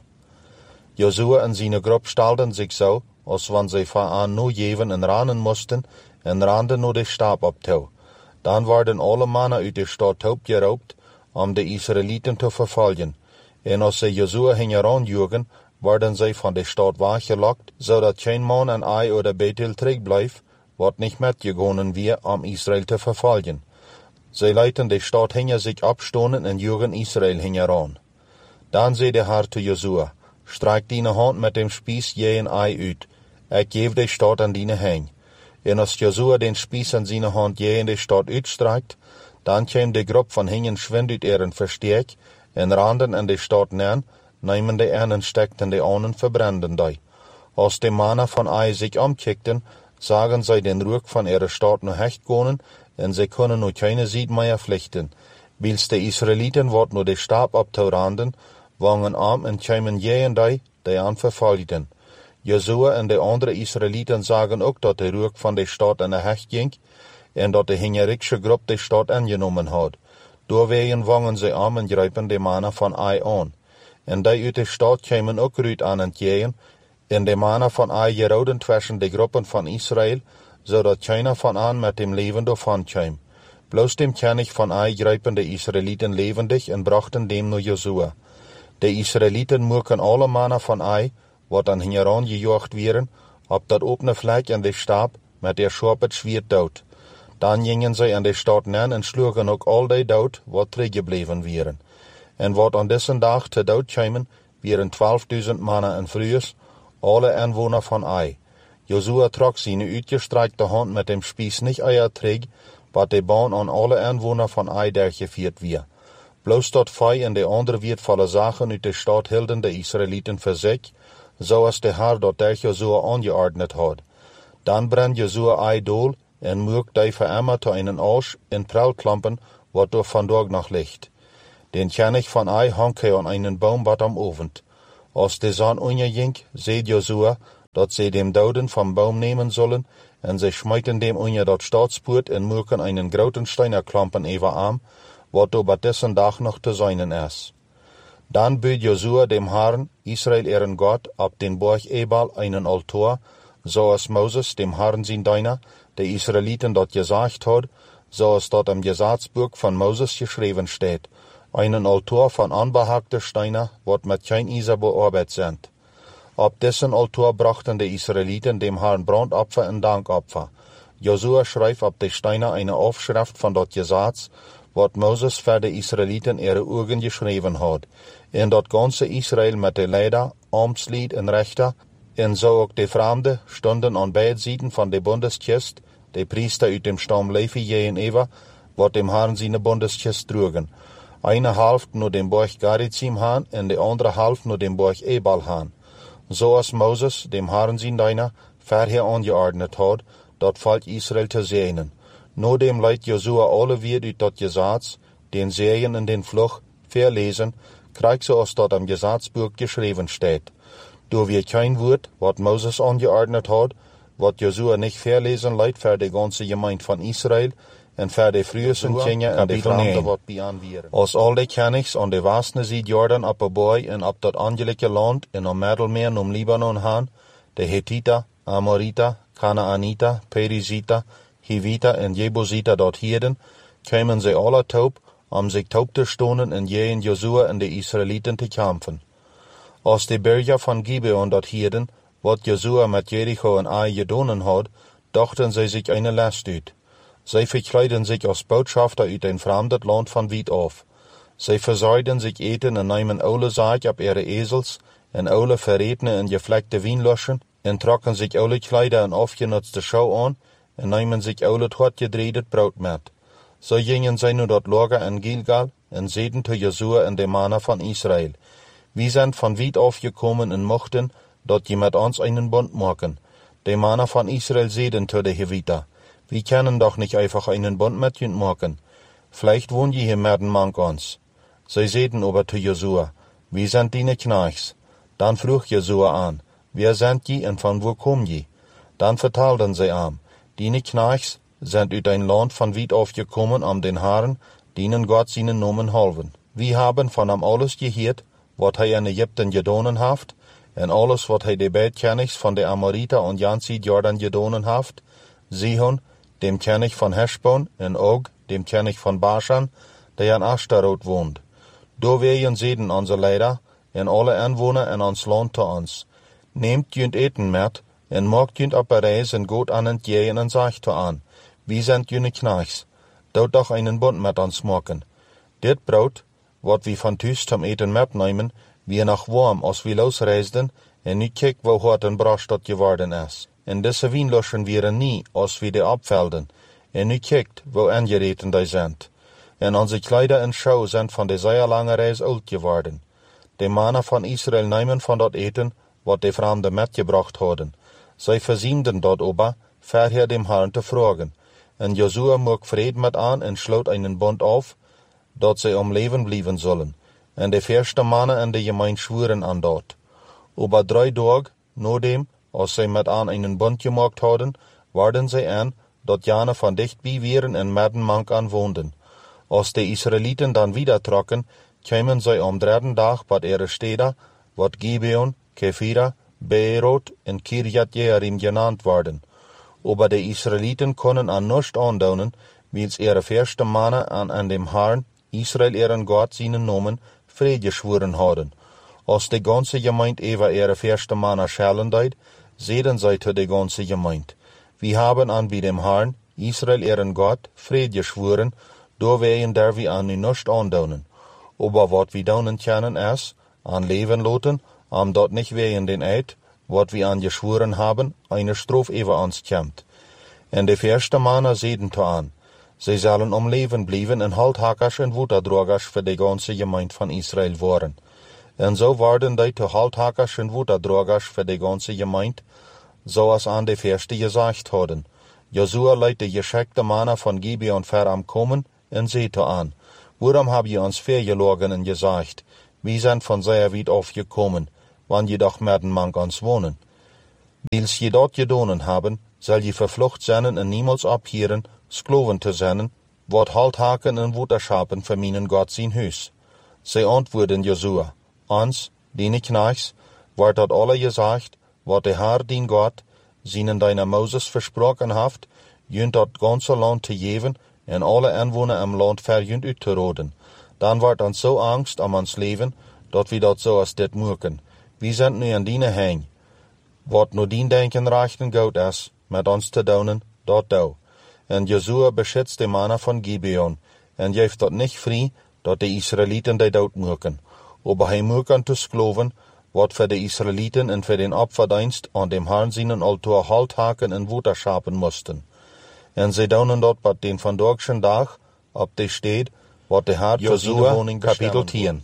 Josua en zijn groep stelden zich zo, als wanneer zij van nu geven en ranen moesten, en randen nu de stap op toe. Dan werden alle mannen uit de stad opgeroopt, om de Israëlieten te vervolgen. En als ze Josua hingen joegen, werden zij van de stad weggelokt, zodat geen man en Ai oder Bethel terugblijft, wat niet metgegonen weer om Israël te vervolgen. Zij lieten de stad hinter zich abstonen en joegen Israël hingeran. Dan zei de Herr zu Josua, streik deine hand met dem Spieß je en Ai uit, ik geef de stad aan deine heen. En als Josua den Spieß aan zijn hand je in de stad uitstreikt, dan kwam de groep van hingen schwind uit ihren versterk en randen in de stad neer, nemen de een en stekten de anderen verbranden die. Als de mannen van Ai zich omkijkten, zagen zij den rook van ihre stad nu hecht gonen en ze kunnen nu keine Zied meer vlichten. Wils de Israëlieten wordt nu de stap op te randen, wangen om en kwamen je en die, die aan vervolgden. Josua en de andere Israëlieten zagen ook dat de rook van de stad in de hecht ging en dat de hingerische groep de stad aangenomen had. Doorwegen wangen ze om en grijpen de mannen van Ai aan. En die uit de stad kwamen ook Ruud aan het jagen, en de mannen van Ai gerouden tussen de groepen van Israël, zodat keiner van aan met dem leven doorvan kwam. Bloos dem König van Ai grijpen de Israëlieten levendig en brachten dem naar Josua. De Israëlieten moeken alle mannen van Ai, wat aan hingeran gejocht werden, op dat opene vlek in de stap met der schorp het zwierd dood. Dan gingen zij aan de stad neer en sloegen ook al die dood wat teruggebleven waren. En wat aan deze dag te dood kwamen, waren twaalfduizend mannen en vrouwen, alle inwoner van Ai. Josua trok zijn uitgestrekte hand met dem Spieß niet eier terug, wat de baan aan alle inwoner van Ai dergevierd weer. Bloos dat Fei en de andere wertvolle zaken uit de stad hielden de Israëlieten voor zich, zoals de Herr dat der Josua aangeordnet had. Dan brengt Josua Ai dool en moekt die voor immer te einen Arsch in Prellklampen, wat door vandaag nog ligt. den König von Ai honke an einen Baum wat am Ovent. Als de Sonne unterging, seht Josua, dat sie dem Doden vom Baum nehmen sollen, en sie schmeiten dem unter dat Staatspoort en murken einen groten Steinerklampen ewa arm, wat ober dessen Dach noch te seinen is. Dann böd Josua dem Herrn, Israel ihren Gott, ab den Berg Ebal einen Altar, so als Moses dem Herrn sein Diener, der Israeliten dort gesagt hat, so als dort im Gesetzbuch von Moses geschrieben steht, einen Altar von anbehackten Steinen, wat mit kein Iser bearbeitet sind. Ab dessen Altar brachten die Israeliten dem Herrn Brandopfer und Dankopfer. Josua schreibt ab die Steine eine Aufschrift von dort Gesetz, wat Moses für die Israeliten ihre Augen geschrieben hat. In dort ganze Israel mit de Leider, Amtslied und Rechter, en so auch die Fremden stunden an beiden Seiten von der Bundeskist, die Priester uit dem Stamm Levi jehen Eva, wat dem Herrn seine Bundeskist trugen. Eine halft nur dem Berg Gerizim han, en die andere halft nur dem Berg Ebal han. So als Moses dem Herrn sein Diener vorher angeordnet hat, dort fällt Israel zu sehnen. Nur dem leidt Josua alle wir uit dat Gesetz, den Serien in den Fluch, verlesen, kriegt so als dort am Gesetzbuch geschrieben steht. Do wir kein Wort, wat Moses angeordnet hat, wat Josua nicht verlesen leidt für die ganze Gemeinde von Israel, en für die frühesten Kinder en die Fremden wat beanwieren. Als al die Königs an die Westne Seed Jordan ab Aboi en ab dat angelike Land in am Mittelmeer um Libanon han, de Hethiter, Amoriter, Kanaaniter, Periziter, Hiviter en Jebusiter dort hierden, kämen sie alle taub, um sich taub zu stonen en jehen Josua en die Israeliten zu kämpfen. Als die Bürger von Gibeon dort hierden, wat Josua mit Jericho en Ai gedonen hat, dachten sie sich eine Last uit. Sie verkleiden sich als Botschafter uit ein fremdes Land von weit auf. Sie versorgen sich eten en nehmen alle Saag ab ihre Esels, en alle verretene en gefleckte Wienloschen, en trocken sich alle Kleider en aufgenutzte Schau an, en nehmen sich alle hart gedreht Brot mit. So gingen sie nu dort Lager in Gilgal, en seden zu Josua en dem Manner von Israel. Wir sind von weit aufgekommen und mochten, dort je mit uns einen Bund machen. Die Manner von Israel seden zu de Heviter. Wir können doch nicht einfach einen Bund mit ihnen machen. Vielleicht wohnen die hier mehr Mann uns. Sie seden aber zu Josua, wir sind deine Kneichs. Dann frug Josua an, wer sind die und von wo kommen die? Dann vertelten sie ihm, deine Kneichs sind uit ein Land von weit aufgekommen, um den Herren, denen Gott seinen Namen halven. Wir haben von ihm alles gehört, wat hij in Ägypten gedonen haft, en alles wat hij de Beitkönigs von de Amoriter und Jansi Jordan gedonen haft, Sihon, dem König von Heshbon, en Og, dem König von Bashan, der in Ashtarot wohnt. Do wehen seden unsere Leider, en alle Anwohner in ons Land zu uns. Nehmt jünt eten met, en mogt jünt op reis en gut an en jehen en sagt to an, wie sind jüne Kneichs, dort doch einen Bund mit uns machen. Dit Brot, wat wir von Tüs zum Eten mitnehmen, wir nach warm, als wir losreisden, en nu kijk wo hart en brasch dat geworden is. En diese Wienloschen wären nie, als wir die abvelden, en nu kijkt wo angereten die sind. En onze Kleider en Schau sind von der sehr langen Reis alt geworden. Die Männer von Israel nehmen von dort Eten, wat die Fremden mitgebracht hadden. Sie versiemden dort ober, vorher dem Herrn zu fragen. En Josua mog Frieden mit an en schloot einen Bund auf, dat sie am Leben blieben sollen. En de erste Männer in der Gemeinde schwuren an dort. Über drei Tage, nachdem, als sie mit an einen Bund gemacht hadden, waren sie an, dat jane von dichtbij wären en Mettenmank an wohnden. Als die Israeliten dann wieder trocken, kämen sie am dritten Tag bei ihre Städte, wat Gibeon, Kephira, Beerot und Kirjat Jearim genannt werden. Aber die Israeliten können an nichts andaunen, wils ihre erste Männer an, an dem Herrn, Israel ihren Gott seinen Namen, Friede geschworen haben. Als die ganze Gemeinde über ihre erste Männer schellen deut, sehen sie zu der ganze Gemeinde. Wir haben an bei dem Herrn, Israel ihren Gott, Friede geschworen, do wehen der wir an nicht andaunen. Aber wat wir daunen können ist, an Leben loten, am dort nicht wehen den Eid, wat wir an geschworen haben, eine Strophe über uns kämmt. En de erste Männer sehen to an. Sie sollen um Leben blieben en Halthackers en Wuterdrogers für die ganze Gemeinde von Israel waren. En so waren die to Halthackers en Wuterdrogers für die ganze Gemeinde, so als an de erste gesagt hadden. Josua leidt die geschickte Männer von Gibeon ver am kommen en sehte an. Warum habt ihr uns vergelogen und gesagt, wir sind von sehr weit aufgekommen, wann jedoch werden manch uns wohnen? Wils je dort gedonen haben, soll je verflucht sein und niemals abhieren, Skloven zu sein, wat halt haken und Wutterschapen für meinen Gott sein Hus. Sie antworten Josua, uns, deine Knechts, wird dort alle gesagt, wat der Herr, dein Gott, seinen deiner Moses versprochen haft, jünt dort ganze Land zu geben, en alle Einwohner im Land verjünt uitzuroden. Dann wird uns so Angst am uns Leben, dat wir dort so als dit mögen. Wir sind nu an deine Hang. Wat nur dien denken reichten Gott ist, mit uns zu donen, dort do. En Josua beschützt die Männer von Gibeon, en geeft dort nicht frei, dat die Israeliten die dort mögen. Aber hij mögen zu skloven, wat für die Israeliten und für den Opferdienst an dem Herrn seinen Altar Halt haken und Wutter schapen mussten. En sie donen dort bei den vandorgschen Tag, ob die steht, wat der Herr Josua, Kapitel zehn.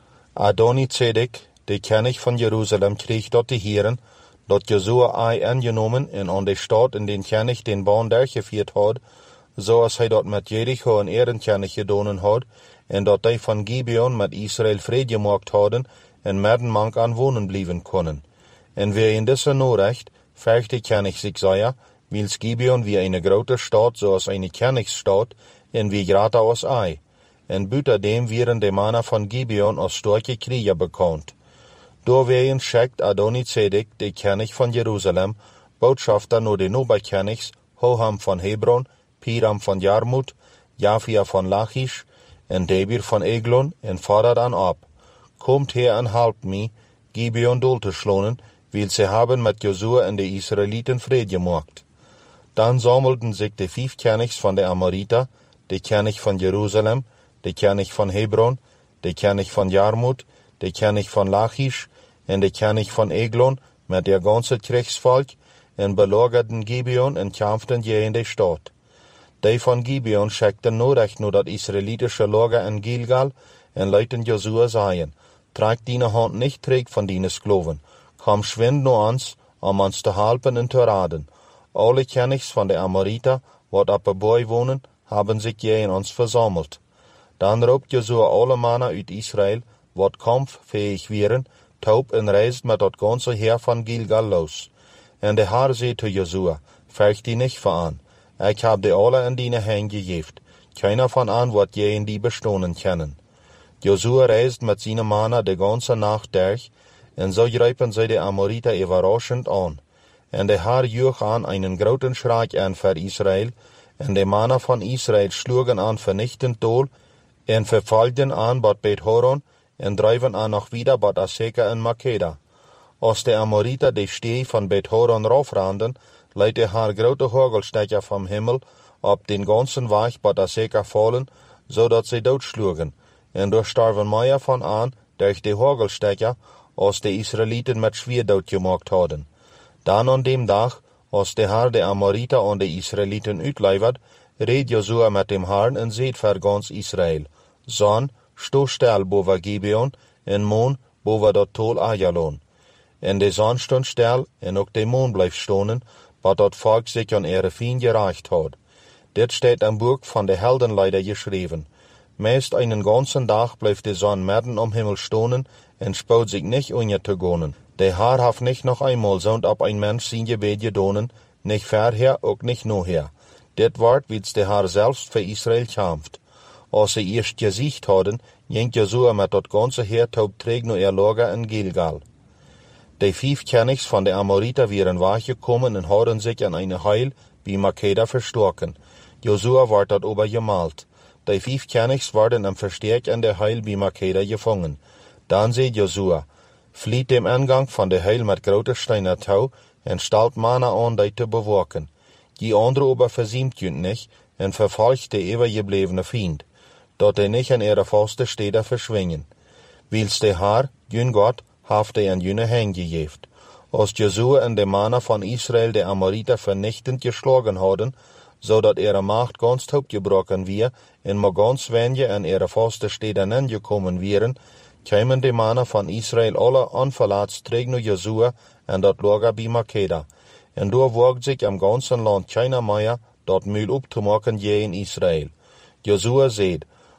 Adoni-Zedek, der König von Jerusalem, krieg dort die Hieren, dat Josua ei angenommen en an der Stadt in den König den Bahn durchgeführt hat, so als hij dort mit Jericho en Ehrenkönig gedonen hat, en dat die von Gibeon mit Israel Friede gemacht hadden, en werden mank an wohnen blieben können. En wer in dieser Nachricht, fragt der König sich sehr, wils Gibeon wie eine große Stadt, so als eine Königsstadt, en wie grad aus ei. En büter dem wären die Männer von Gibeon als starke Krieger bekannt. Doorwegen schickt Adoni-Zedek, der König von Jerusalem, Botschafter nur den Oberkönigs, Hoham von Hebron, Piram von Jarmut, Jafia von Lachish, en Debir von Eglon, en fordert an ab. Kommt her und halbt mi, Gibeon durchzuschlonen, weil sie haben mit Josua und die Israeliten Friede gemacht. Dann sammelten sich die fünf Königs von der Amoriter, der König von Jerusalem, der König von Hebron, der König von Jarmut, der König von Lachish und der König von Eglon mit der ganze Kriegsvolk und belagerten Gibeon und kämpften je in der Stadt. Die von Gibeon schickten nur recht nur das israelitische Lager in Gilgal und leuten Josua sagen, trag deine Hand nicht träg von deinen Skloven, komm schwind nur ans, um uns zu halten und zu raden. Alle Königs von der Amoriter, wat ab Boy wohnen, haben sich je in uns versammelt. Dann roept Josua alle Männer uit Israel, wat kampffähig wären, taub und reist mit dat ganze Heer von Gilgal los. En der Herr sagt zu Josua, fürcht die nicht vor an, ich hab die alle in deine Hände gegeben, keiner von an wird je in die bestohnen können. Josua reist mit seinen Männern die ganze Nacht durch, und so greifen sie die Amoriter überraschend an. Und der Herr joch an einen großen Schreck an für Israel, und die Männer von Israel schlugen an vernichtend Dol, und verfolgten an Bad Bet Horon, und treiben an noch wieder Bad Aseka und Makeda. Als die Amoriter die Steh von Bet Horon raufranden, leiht der Herr große Hagelstecher vom Himmel, ob den ganzen Weg Bad Aseka fallen, so dat sie dort schlugen. Und durch starben mehr von an, durch die Hagelstecher, als die Israeliten mit schwer dort gemacht hadden. Dann an dem Tag, als der Herr der Amoriter an die Israeliten uitleivert, red Josua mit dem Herrn und seht für ganz Israel. Son, sto still boven Gibeon, en Mond boven dat Tol Ajalon. En de Sonne stond still, en ook de Mond bleef stonen, wat dat Volk sich an ihre Fien gereicht hat. Dit steht am Buch von der Heldenleider geschrieben. Meist einen ganzen Tag bleibt die Sonne mitten am Himmel stonen, en spaut sich nicht unterzugehen. Der Herr hat nicht noch einmal so ab ein Mensch sein Gebet gedonen, nicht vorher, auch nicht nachher. Dit Wort, wie's der Herr selbst für Israel kämpft. Als sie erst gesiegt hadden, ging Josua mit dat ganze Heer taub träg nur ihr Lager in Gilgal. Die fünf Königs von der Amoriter wären wachgekommen und hadden sich an eine Heil wie Makeda verstocken. Josua ward dat obergemalt. Die fünf Königs waren am Verstärk an der Heil wie Makeda gefangen. Dann seht Josua, flieht dem Eingang von der Heil mit großer Steiner Tau und stellt Männer an, die zu bewachen. Die andere aber versiemt jünt nicht und verfolgt der übergebliebene Feind, dat er nicht an ihre faste Städte verschwingen. Wils der Herr, jün Gott, haft er an jüne Hände gegeben. Als Josua und die Männer von Israel der Amoriter vernichtend geschlagen hadden, so dat ihre Macht ganz gebrochen wir, und ma ganz wenige an ihre faste Städte angekommen wären, kämen die Männer von Israel alle unverletzt träg nur Josua und dat Lager bei Makeda. Und da wagt sich am ganzen Land keiner mehr, dat Müll abzumachen je in Israel. Josua seht,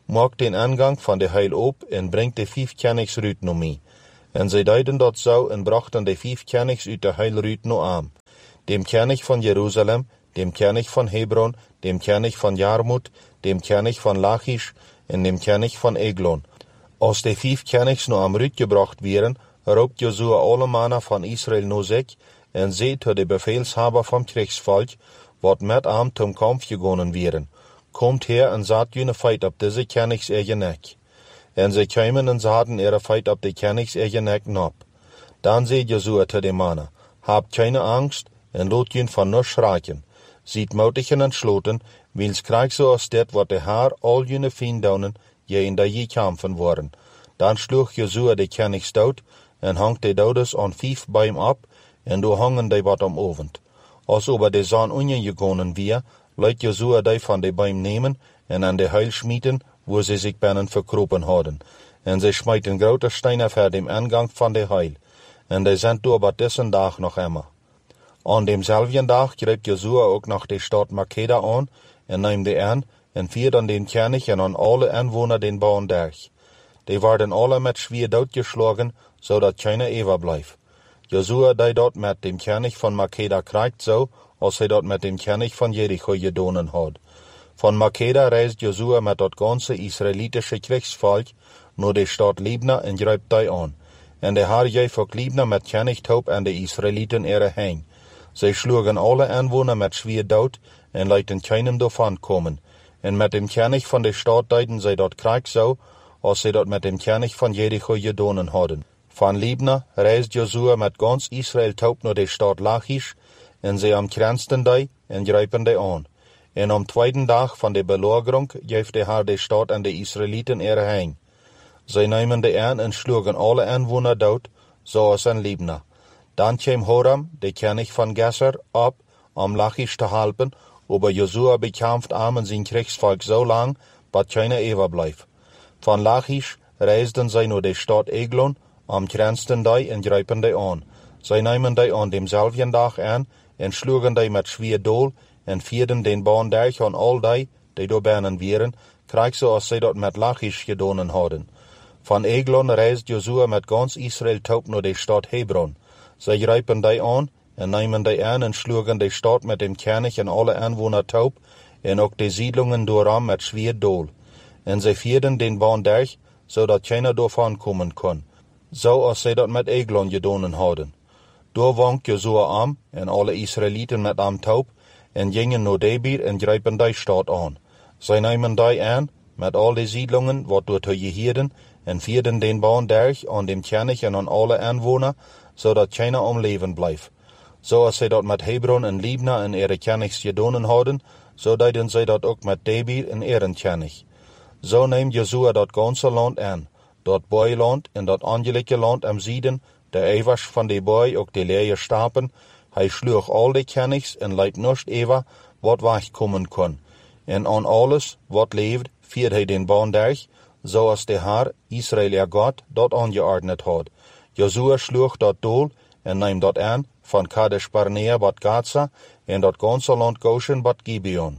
maakt den aangang van de heil op en brengt de vijf kennigs ruut no mee. En zij deden dat zo en brachten de vijf kennigs uit de heil ruut no aan. Dem kennig van Jeruzalem, dem kennig van Hebron, dem kennig van Jarmut, dem kennig van Lachish en dem kennig van Eglon. Als de vijf kennigs no am ruut gebracht werden, roept Josua alle mannen van Israël no zich en zei tot de befeelshaber van Kriegsvolk, wat met am zum Kampf gegonnen werden. Komt her en zat jene feit op deze kennigs eigen nek. En zij kwamen en zaten ihre feit op de kennigs eigen nek nop. Dan zei Josua tot de mannen, habt keine Angst en laat jen van niets schraken. Ziet moutig en entsloten, wils krijg zoals dit wat de Haar al jene vijanden je in de je kampen worden. Dan sloeg Josua de kennigs dood en hangt de doders aan vijf bij hem op en door hangen de wat om ovend. Als over de zon ongegonen weer, laat Josua die van de Beim nemen en aan de heil schmieten, wo ze zich binnen verkropen hadden. En ze smijten grote steinen voor dem aangang van de heil. En die zijn door wat dessen dag nog immer. Aan demselben dag greep Josua ook nog de stad Makeda aan en nam de aan en vierden den König en aan alle Anwohner den Bauern derch. Die werden alle met schwer doodgeschlagen, zodat keiner overbleef. Josua deed dat met dem König van Makeda krijgt zo, als hij dat met dem König van Jericho gedonen had. Van Makeda reist Josua met dat ganze israelitische Kriegsvolk naar de stad Libna en grijpt die aan. En de Heer gaf ook Libna met König Tob en de Israeliten ihre heen. Zij sloegen alle Anwohner met schwer dood en lieten keinem davon komen. En met dem König van de stad deden zij dat krijg zo, als zij dat met dem König van Jericho gedonen hadden. Van Libna reist Josua met ganz Israel Tob naar de stad Lachish en zij omkransten die en grijpen die aan. En am tweeden dag van de belagerung geeft de Heer de stad en de Israeliten ihre heen. Zij namen die aan en sloegen alle Anwohner dood, zoals in Libna. Dan kwam Horam, de König van Gesser, op om Lachish te helpen, aber Josua bekämpft am zijn Kriegsvolk so lang, dat keiner overbleef. Van Lachish reisden zij naar de stad Eglon, omkransten die en grijpen die aan. Zij namen die aan demselben dag aan en sloegen die met schwer doel en vierden den Baan derch aan al die, die door binnen waren, krijg zoals zij dat met Lachish gedonen hadden. Van Eglon reist Josua met ganz Israel Tob naar de stad Hebron. Zij grijpen die aan en namen die aan en sloegen de stad met dem König en alle Anwohner Tob en ook de siedlungen dooram met schwer doel. En zij vierden den Baan derch, zodat keiner daarvan komen kon, zoals zij dat met Eglon gedonen hadden. Door wankt Josua am en alle Israeliten met am Tob en gingen naar Debir en grijpen die stad aan. Zij namen die aan met al de siedlungen wat door te geheerden en vierden den Baan derch aan dem König en aan alle Anwohner, zodat keiner om leven bleef. Zoals zij dat met Hebron en Libna en ihre Königs gedonen hadden, zo deden zij dat ook met Debir en ihren König. Zo neemt Josua dat ganze land aan, dat Boiland en dat angelijke land am Zieden, de eivers van de Boi ook de leie stapen, hij sloeg al de Königs en leidt nichts over, wat wegkomen kon. En aan alles, wat leeft, viert hij den Baan derch, zoals de Heer, Israël ihr Gott, dat angeordnet had. Josua sloeg dat doel en neemt dat aan, van Kadesh Barnea bat Gaza en dat ganze land Goshen bat Gibeon.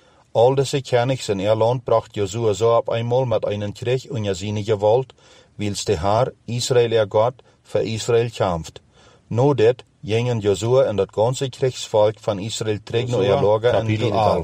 Al deze Königs in ihr Land bracht Josua so op einmal met einen Krieg unter seine Gewalt, wils de Heer, Israël ihr Gott, für Israel kämpft. No dit gingen Josua en dat ganze Kriegsvolk van Israel terug naar ihr Lager in Gilgal.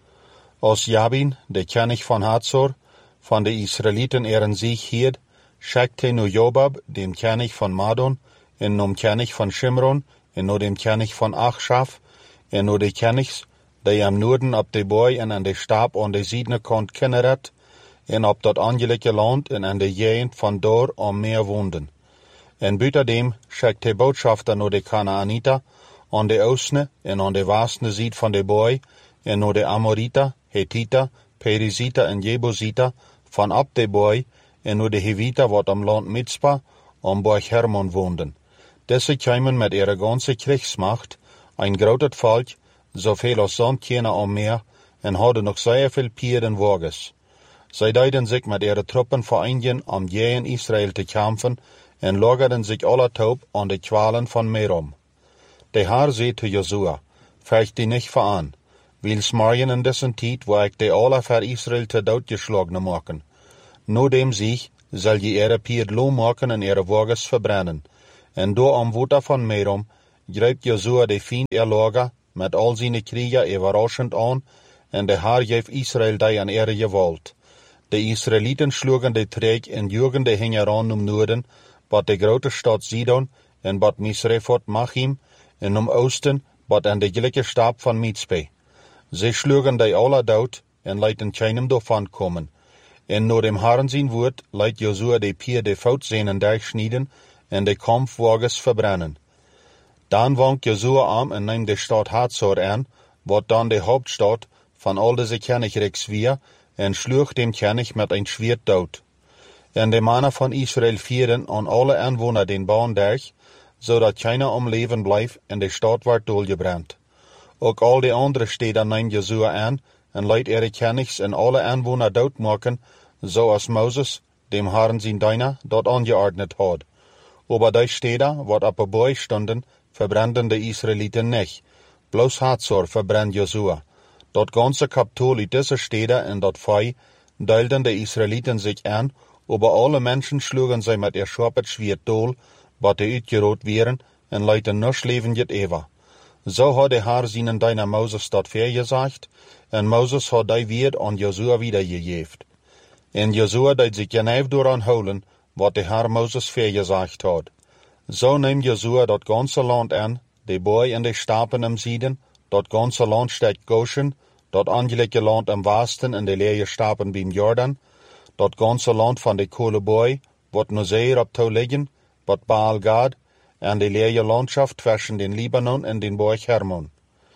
Als Jabin, de König van Hazor, van de Israeliten ihren Sieg hielt, schickte nu Jobab, dem König von Madon, en nom König von Shimron, en no dem König von Achshaf, en no de Königs, die am Norden op de Boy en aan de Stab aan de Ziedene kont Kinneret, en op dat angelijke land en aan de Gegend van Dor am Meer woonden. En buitendem schickte Botschafter naar de Kanaaniter, aan de oostne en aan de westne Zied van de Boy, en naar de Amoriter, Hethiter, Periziter en Jebusiter, van op de Boy, en naar de Heviter wat am land Mitzpah, am Borg Hermon woonden. Deze kwamen met ihre ganze Kriegsmacht, ein groot volk, zoveel als sonst keiner am Meer, en hadden nog zeer veel Pieren Wagens. Zij deden zich met ihre Truppen vereinigen, om gegen Israel te kämpfen, en lagerden sich alle taub an de Qualen von Merom. De Herr zei te Josua, vecht die nicht veran, wils morgen in dessen tijd waar ik de alle voor Israël te dood geschlagen maken. No dem zich zal je ihre pied loom maken en ihre wagens verbrennen. En door am Wutter von Merom greift Josua de Fiend ihr Lager met al zijn Krieger überraschend an, en de Herr geeft Israël die an ihre Gewalt. De Israëlieten schlugen de Träg en jugen de Hingeran um Noorden, bat de grote stad Sidon, en bat Misrefot Machim, en um Oosten, bat an de gelijke stap van Mitzpe. Ze schlugen die alle dood, en leiten keinem davon kommen. En nur dem Herrn zijn woord, leit Josua de Pier de Foutzenen durchschnieden, en de Kampfwagens verbrennen. Dan wankt Josua am en neemt de stad Hazor an, wat dan de Hauptstadt van al deze Königreichs weer, en sloeg dem König met een Schwert dood. En de mannen van Israël vieren aan alle Anwohner den Baan durch, zodat keiner om leven blijft en de stad wordt doorgebrand. Ook al de andere steden neemt Josua aan, en leidt ihre Königs en alle Anwohner doodmaken, zoals Moses, dem Herrn zijn Diener, dat angeordnet had. Aber die Städte, wat op een boy stonden, verbranden de Israëlieten nicht. Bloos Hazor verbrennt Josua. Dat ganze Kapitol uit deze steden en dat Fei deilden de Israëlieten zich aan, aber alle Menschen schlugen zij met ihr scharpet Schwert dool, wat de uitgeroot wären, en leiten nichts levendig ever. So had de Herr seinen Diener Moses dat vergesagt, en Moses had die Wert an Josua wiedergegeven. En Josua deed zich genauw dooraan houden, wat de Herr Moses vergesagt had. So neemt Josua dat ganze land aan, de boy en de stapen am Sieden, dat ganze land steekt Goshen, dat angelegde land am Westen en de leege stapen beim Jordan, dat ganze land van de Koleboy, wat no zeer op toe liggen, wat Baal Gad, en de leege landschaft tussen den Libanon en den Berg Hermon.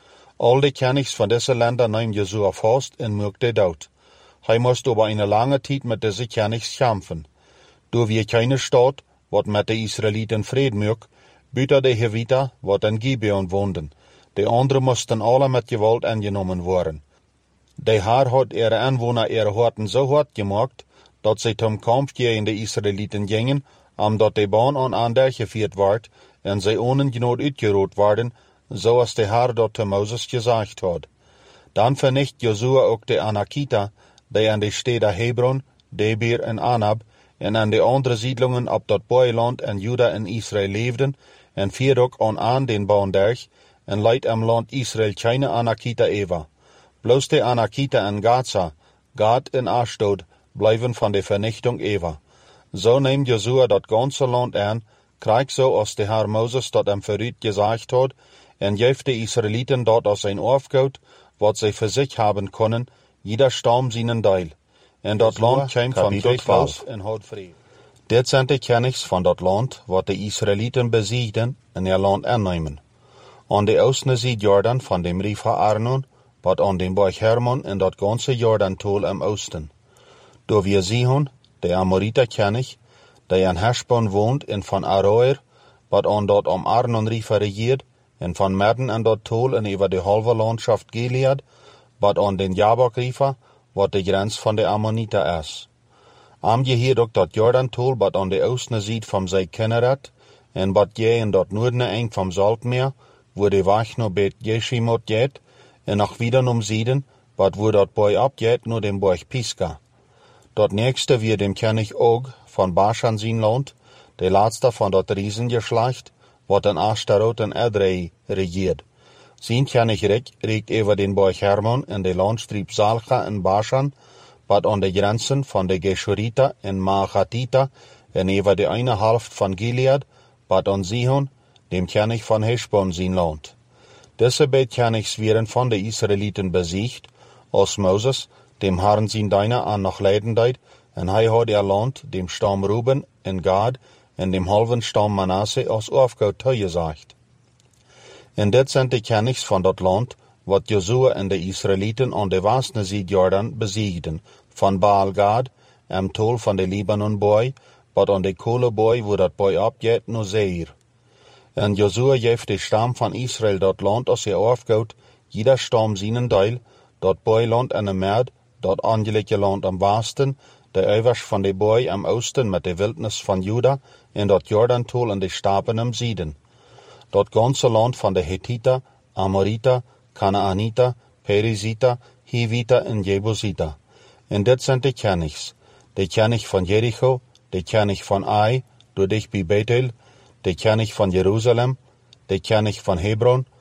Al de Königs van deze landen neemt Josua vast en maakte dood. Hij moest over een lange tijd met deze Königs kämpfen. Door wie keine Stadt, wat met de Israëlieten vrede maakt, buiten de Heviter, wat in Gibeon woonden. De anderen moesten alle met gewalt aangenomen worden. De Herr had ihre Anwohner ihre Horten so hart gemaakt, dat ze zum Kampf gegen de Israëlieten gingen, omdat de Baan aan ander gevierd werd, en zij ongenot uitgeroot werden, zoals de Herr dat te Moses gezegd had. Dan vernicht Josua ook de Anakita, die aan de steden Hebron, Debir en Anab, en aan de andere siedlungen op dat Boeiland en Juda en Israël leefden, en vier ook aan aan den Baan durch, en leidt am land Israël keine Anakita ever. Bloos de Anakita en Gaza, Gad en Ashdod, blijven van de vernichting ever. So neemt Josua dat ganze land aan, krijgt zo als de Herr Moses dat hem vooruit gezegd had, en geeft de Israëlieten dat als een Aufgaut, wat zij voor zich hebben kunnen, jeder Stamm seinen Deil. En dat land kwam van twaalf en had vrede. Dit zijn de Königs van dat land, wat de Israëlieten besiegden en ihr land aannemen. Aan de oostende zijde Jordan van dem River Arnon, wat aan dem Berg Hermon en dat ganze Jordan-tol am Osten. Door wir Sihon, de Amoriter König, der in Heshbon woont en van Aroer, wat aan dat am Arnon River regiert, en van Merden en dat tol en over de halve landschaft Gilead, wat aan den Jabok River, wat de grens van de Ammoniter is. Am je hier ook dat Jordan-tol, wat aan de oostende zijde van zij Kinneret, en wat je in dat noordene eind van Zaltmeer, wo de weg naar Bet Jeshimot geht, en nog wieder om Sieden, wat wo dat boy abgeht, nur dem Berg Pisgah. Dat nächste wir dem König Og von Bashan sein Land, der letzte von dat Riesengeschlecht, wat in Ashtarot en Edrei regiert. Sein Königreich regt über den Berg Hermon en de Landstrieb Salcha en Bashan, wat an de Grenzen van de Geshuriter en Maachatiter en über de eine Hälfte von Gilead, wat an Sihon, dem König von Heshbon sein Land. Diese beiden Königs werden von de Israëlieten besiegt, als Moses, dem Herrn sein Diener an nach Leiden deed, en hij had ihr Land dem Stamm Ruben en Gad en dem halben Stamm Manasse als Aufgaut toegesagt. En dit zijn de Königs van dat land, wat Josua en de Israëlieten aan de westelijke zijde Jordan besiegden, van Baal Gad, am tol van de Libanon boy, wat aan de Koleboy, wo dat boy abgeht, no Seir. En Josua geeft de stam van Israël dat land als ihr Aufgaut, jeder Stamm seinen Teil, dat boyland en de Merd, dat angelegde land am Westen, de uivers van de boy am Oosten met de wildnis van Juda, en dat Jordantol en de stapen am Sieden. Dat ganze land van de Hethiter, Amoriter, Kanaaniter, Perizita, Hivita en Jebusita. En dit zijn de Kenigs. De Kenig van Jericho, de Kenig van Ai, door dich bij Bethel, de Kenig van Jeruzalem, de Kenig van Hebron,